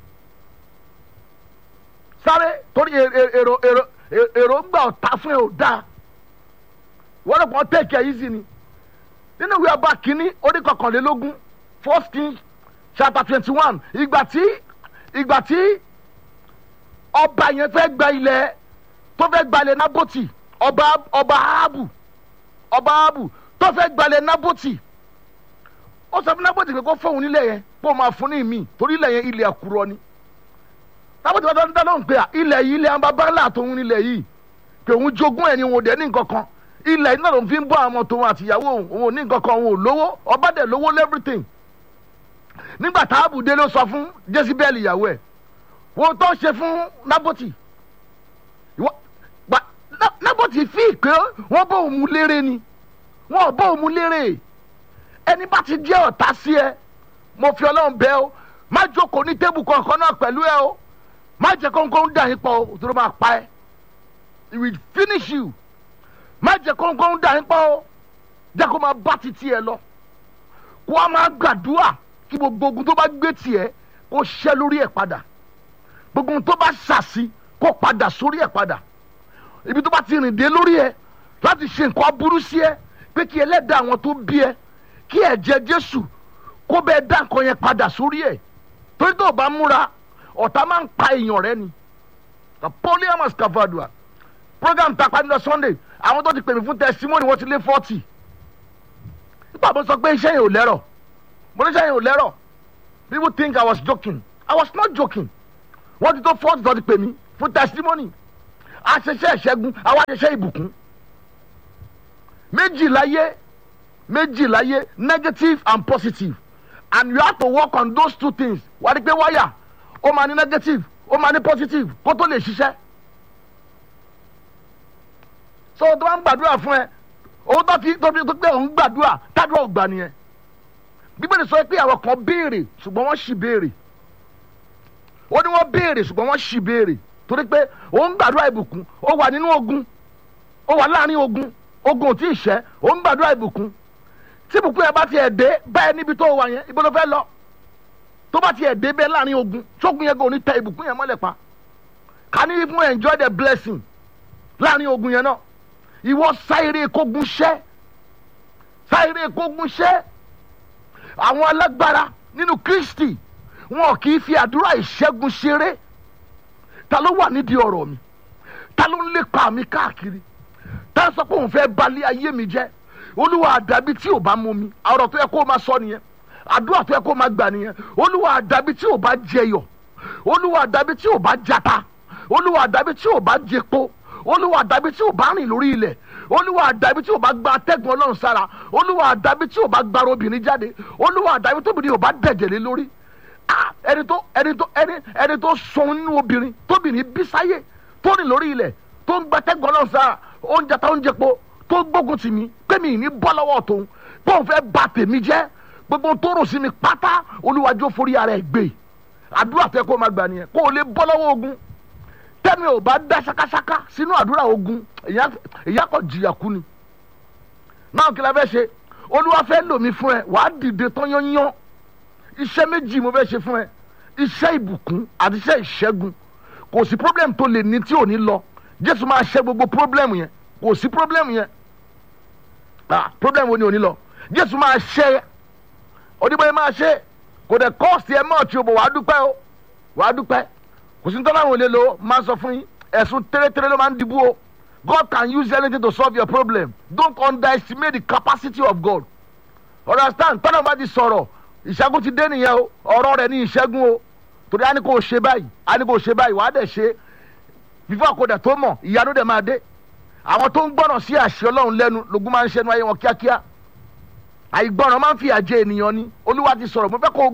sáré torí èròǹgbà ọ̀tá fún ẹ ò dáa wọ́n lè kàn take it easy ni nínú ìwé ọba kínní orí kọkànlélógún 1 Kings chapter 21 ìgbà tí ọba yẹn fẹ́ gba ilẹ̀ tó fẹ́ gbalẹ̀ Nábótì ọba Áhábù tó fẹ́ gbalẹ̀ Nábótì ó sọ fún Nábótì pé kó fóun nílẹ̀ yẹn kó máa fún ní ìmí torí ilẹ̀ yẹn ilẹ̀ àkùrọ̀ ni Nábótì wọn tó ń dáná pé ilẹ̀ yìí ilẹ̀ àbábáńlá tóun nílẹ̀ yìí pé òun jogún ẹ̀ ni òun ò dẹ̀ ní nǹkan kan ilẹ̀ yìí náà ló ń fi ń bọ́ àwọn tòun àtìyàwó òun ò ní nǹkan kan òun ò lówó ọba dẹ̀ lówó everything nígbà tá Áhábù dé ló sọ fún Jésíbẹ́lì ìyàwó ẹ̀ wọ́n tó ṣe fún Nábótì Nábótì fi pé wọ́n bọ́ òun lérè ni wọ́n bọ́ òun lérè ẹni bá ti jẹ́ ọ̀tá sí ẹ mo fi Ọlọ́run bẹ̀ ọ́ má jókòó ní tébù kankan náà pẹ̀lú ẹ o má jẹ́ kóńkóń dà yín pọ̀ o tó ló máa pa ẹ́ it will finish you má jẹ́ kóńkóń dà yín pọ̀ o jẹ́ kó máa bá ti tiẹ̀ lọ kó a máa gbàdúrà kí gbogbo ogun tó bá gbé tiẹ̀ kó ṣẹ́ lórí ẹ̀ padà gbogbo ohun tó bá ṣàṣì kó padà sórí ẹ̀ padà ibi tó bá ti rìn dé lórí ẹ̀ láti ṣe nǹkan aburú sí ẹ pé kí ẹlẹ́dàá àwọn tó bí ẹ kí ẹ̀jẹ̀ Jésù kó bẹ́ẹ̀ dá nǹkan yẹn padà sórí ẹ̀ torí tó o bá múra ọ̀tá máa ń pa èèyàn rẹ ni polyamous cavadua program tapa nílọ Sunday àwọn tó ti pè mí fún testimony wọ́n ti lé 40 nípa mo sọ pé iṣẹ́ yẹn ò lẹ́rọ̀ mo ní iṣẹ́ yẹn ò lẹ́rọ̀ people think I was joking I was not joking wọ́n ti tó 40 tó ti pè mí fún testimony àṣẹṣẹ ìṣẹ́gun àwọn àṣẹṣẹ ìbùkún méjì láyé negative and positive and you have to work on those two things wà á rí pé wáyà ó máa ní negative ó máa ní positive kó tó lè ṣiṣẹ́ so tó bá ń gbàdúrà fún ẹ owó tó pé òun gbàdúrà tádùá ò gbà nìyẹn Bíbélì sọ pé àwọn kan béèrè ṣùgbọ́n wọ́n ṣì béèrè ó ní wọ́n béèrè ṣùgbọ́n wọ́n ṣì béèrè torí pé òun gbàdúrà ìbùkún ó wà nínú ogun ó wà láàrin ogun ò tí ì ṣẹ́ òun gbàdúrà ìbùkún tí ìbùkún yẹn bá tiẹ̀ dé báyẹn níbi tó wà yẹn ibo ló fẹ́ lọ tó bá tiẹ̀ dé bẹ́ẹ̀ láàrin ogun ṣógun yẹn kò ní tẹ ìbùkún yẹn mọ́lẹ̀ pa can you even enjoy the blessing láàrin ogun yẹn náà ìwọ sáyéré kógun ṣẹ́ àwọn alágbára nínú Kristi wọn kì í fi àdúrà ìṣẹ́gun ṣeré ta ló wà nídìí ọ̀rọ̀ mi ta ló ń lépa mi káàkiri ta ló sọ pé òun fẹ́ balẹ̀ ayé mi jẹ́ Olúwa àdàbí tí ò bá mú mi ọ̀rọ̀ tó yẹ kó máa sọ nìyẹn àdúrà tó yẹ kó máa gbà nìyẹn Olúwa àdàbí tí ò bá jẹyọ Olúwa àdàbí tí ò bá jata Olúwa àdàbí tí ò bá jẹpo Olúwa àdàbí tí ò bá rìn lórí ilẹ̀ Olúwa àdàbí tí ò bá gba atẹ́gùn Ọlọ́run sára Olúwa àdàbí tí ò bá gba obìnrin jáde Olúwa àdàbí tóbìnrin ò bá dẹ̀jẹ̀ lé lórí ẹni tó sọ nínú obìnrin tóbìnrin bí sáyé tó rìn lórí ilẹ̀ tó ń gba atẹ́gùn Ọlọ́run sára oúnjẹ tá oúnjẹ po tó gbógun tì mí pé mi ní bọ́ lọ́wọ́ tòun pé òun fẹ́ bà tèmi jẹ́ gbogbo tó rò sí mi pátá Olúwa jọ̀ọ́ forí ara ẹ̀ gbé àdúrà tẹ́ kó máa gbà nìyẹn kó o lè bọ́ lọ́wọ́ ogun tẹ́mi ò bá dá ṣakáṣaká sínú àdúrà ogun ìyá kò jìyà kú ni náà kí la fẹ́ ṣe Olúwa fẹ́ lò mí fún ẹ wàá dìde tán yányán iṣẹ́ méjì mo fẹ́ ṣe fún ẹ iṣẹ́ ìbùkún àti iṣẹ́ ìṣẹ́gun kò sí problem tó lè ní tí ò ní lọ Jésù máa ṣe gbogbo problem yẹn kò sí problem yẹn problem wo ni ò ní lọ Jésù máa ṣe oníbẹ̀rẹ̀ máa ṣe kò dẹ̀ kọ́ọ̀sì ẹ mọ́ ọ̀tí o bò wàá dúpẹ́ kò sí nítorí àwọn olè lo máa sọ fún yín ẹ̀sùn tẹ́lẹ̀tẹ́lẹ̀ ló máa ń dìbò o God can use anything to solve your problem don't underestimate the capacity of God understand tọ́nà bá ti sọ̀rọ̀ ìṣẹ́gun ti dé nìyẹn o ọ̀rọ̀ rẹ̀ ní ìṣẹ́gun o torí a ní kò ṣe báyìí wàá dẹ̀ ṣe fífọ́ àkọ́dẹ̀ tó mọ̀ ìyanu dẹ̀ máa dé àwọn tó ń gbọ́ràn sí àṣẹ Ọlọ́run lẹ́nu lógún máa ń ṣẹnu ayé wọn kíákíá àìgbọ́ràn máa ń fi àjẹ ènìyàn ni Olúwa ti sọ̀rọ̀ mo fẹ́ kó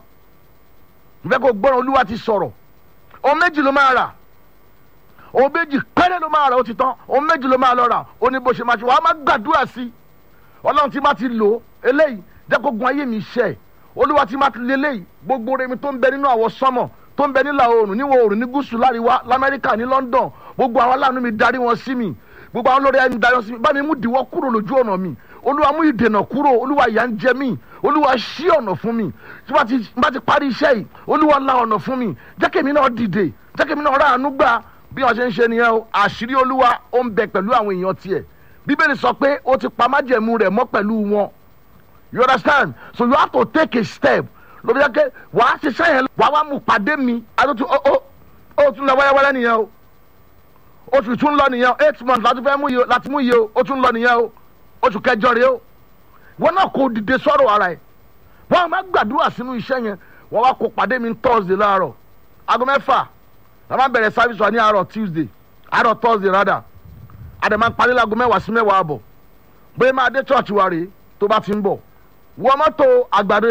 gbọ́ràn Olúwa ti sọ̀rọ̀ ohun méjì ló máa rà ohun méjì péré ló máa rà ó ti tán ohun méjì ló máa lọ rà ó ní bó ṣe máa ṣe wàá máa gbàdúrà sí Ọlọ́run tí máa ti lò eléyìí jẹ́ kó gun ayé mi ṣe Olúwa tí máa ti lé eléyìí gbogbo remi tó ń bẹ nínú àwọ̀ sánmọ̀ tó ń bẹ nílà oòrùn níwọ̀ oòrùn ní gúúsù láríwá l'Amẹ́ríkà ní London gbogbo àwọn aláàánú mi darí wọn sí mi gbogbo àwọn olórí ẹni darí wọn sí mi bá mi mú ìdíwọ́ kúrò lójú ọ̀nà mi Olúwa mú ìdènà kúrò Olúwa ìyà ń jẹ mí Olúwa ṣí ọ̀nà fún mi tí bá ti parí iṣẹ́ yìí Olúwa la ọ̀nà fún mi jẹ́ kí èmi náà dìde jẹ́ kí èmi náà ráàánú gbà bí wọ́n ṣe ń ṣe nìyẹn o àṣírí Olúwa ó ń bẹ pẹ̀lú àwọn èèyàn tiẹ̀ Bíbélì sọ pé ó ti pa májẹ̀mú rẹ̀ mọ́ pẹ̀lú wọn you understand so you have to take a step lóbi jẹ́ pé wàá ṣiṣẹ́ yẹn wàá wá mú pàdé mi àtúntò ó tún lọ wẹ́rẹ́wẹ́rẹ́ nìyẹn o oṣù tún lọ nìyẹn o 8 months láti mú iye o ó tún lọ nìyẹn o oṣù kẹjọ rèé o wọn náà kò dìde sọ̀rọ̀ ara ẹ̀ wọn máa gbàdúrà sínú iṣẹ́ yẹn wọn wá kó pàdé mi Thursday láàárọ̀ aago 6 la máa bẹ̀rẹ̀ service wa ní àárọ̀ Thursday rather àdèmà parí láago 10 sí 10:15 bóyá máa dé church wa rèé tó bá ti ń bọ̀ wọ́n mọ́tò Àgbàdo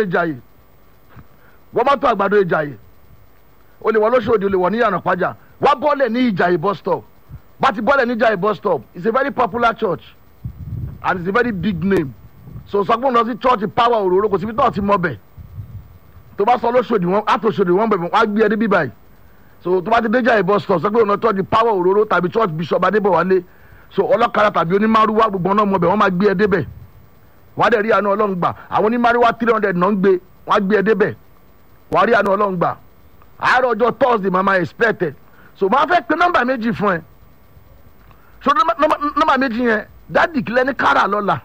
Ìjàyè o lè wọ lóṣòdì o lè wọ ní Ìyànà Pàjà wá bọ́ọ̀lẹ̀ ní Ìjàyè bus stop bá ti bọ́ọ̀lẹ̀ ní Ìjàyè bus stop it's a very popular church and it's a very big name so sọgbọ́n lọ sí church power òróró kò síbi tó ti mọ bẹ̀ tó bá sọ lóṣòdì wọn àtòṣòdì wọn bẹ̀rẹ̀ wọn á gbé ẹdí bíbáyìí so tó bá ti dé Ìjàyè bus stop sọgbọ́n lọ church power òróró tàbí church Bishop Adébọ̀wálé so ọlọ́kadà tàbí onímàrúwá gbogbo náà mọ bẹ̀ wọ́n máa gbé ẹdí bẹ̀ wọ́n á dẹ̀ rí àánú Ọlọ́run gbà àwọn onímàrúwá 300 náà ń gbé wọ́n á gbé ẹdí bẹ̀ wọ́n á rí àánú Ọlọ́run gbà àárọ̀ ọjọ́ Thursday mama expected so máa fẹ́ pe nọ́mbà méjì fún ẹ so nọ́mbà méjì yẹn dáàdì kílẹ̀ ní kára lọ́la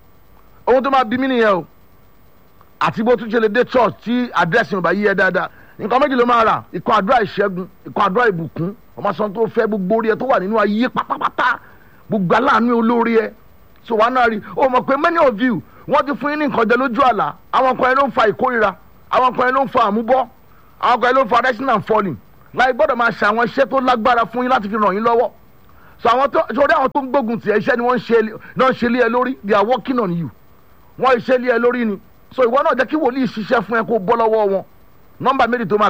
ohun tó máa bí mí nìyẹn o àti bó tún ṣe lè dé church tí àdírẹ́sì ò bá yí ẹ dáadáa nǹkan méjì ló máa rà ikọ̀ àdúrà ìṣẹ́gun ikọ̀ àdúrà ìbùkún ọmọ sọ tó fẹ́ gbogbo orí ẹ tó wà nínú ayé pátápátá gbogbo aláàánú olórí ẹ so wà náà rí o mọ̀ pé many of you wọ́n ti fún yín ní nǹkan jẹ lójú àlá àwọn kan yẹn ló ń fa ìkórira àwọn kan yẹn ló ń fa àmúbọ́ àwọn kan yẹn ló ń fa rising and falling láì gbọ́dọ̀ máa ṣe àwọn iṣẹ́ tó lágbára fún yín láti fi ràn yín lọ́wọ́ so àwọn tó sórí àwọn tó ń gbógun tì ẹ́ iṣẹ́ ni wọ́n ń ṣe lé ẹ lórí they are working on you wọ́n iṣẹ́ lé ẹ lórí ni so ìwọ náà jẹ́ kí wòlíì ṣiṣẹ́ fún ẹ kó bọ́ lọ́wọ́ wọn nọ́mbà méjì tó máa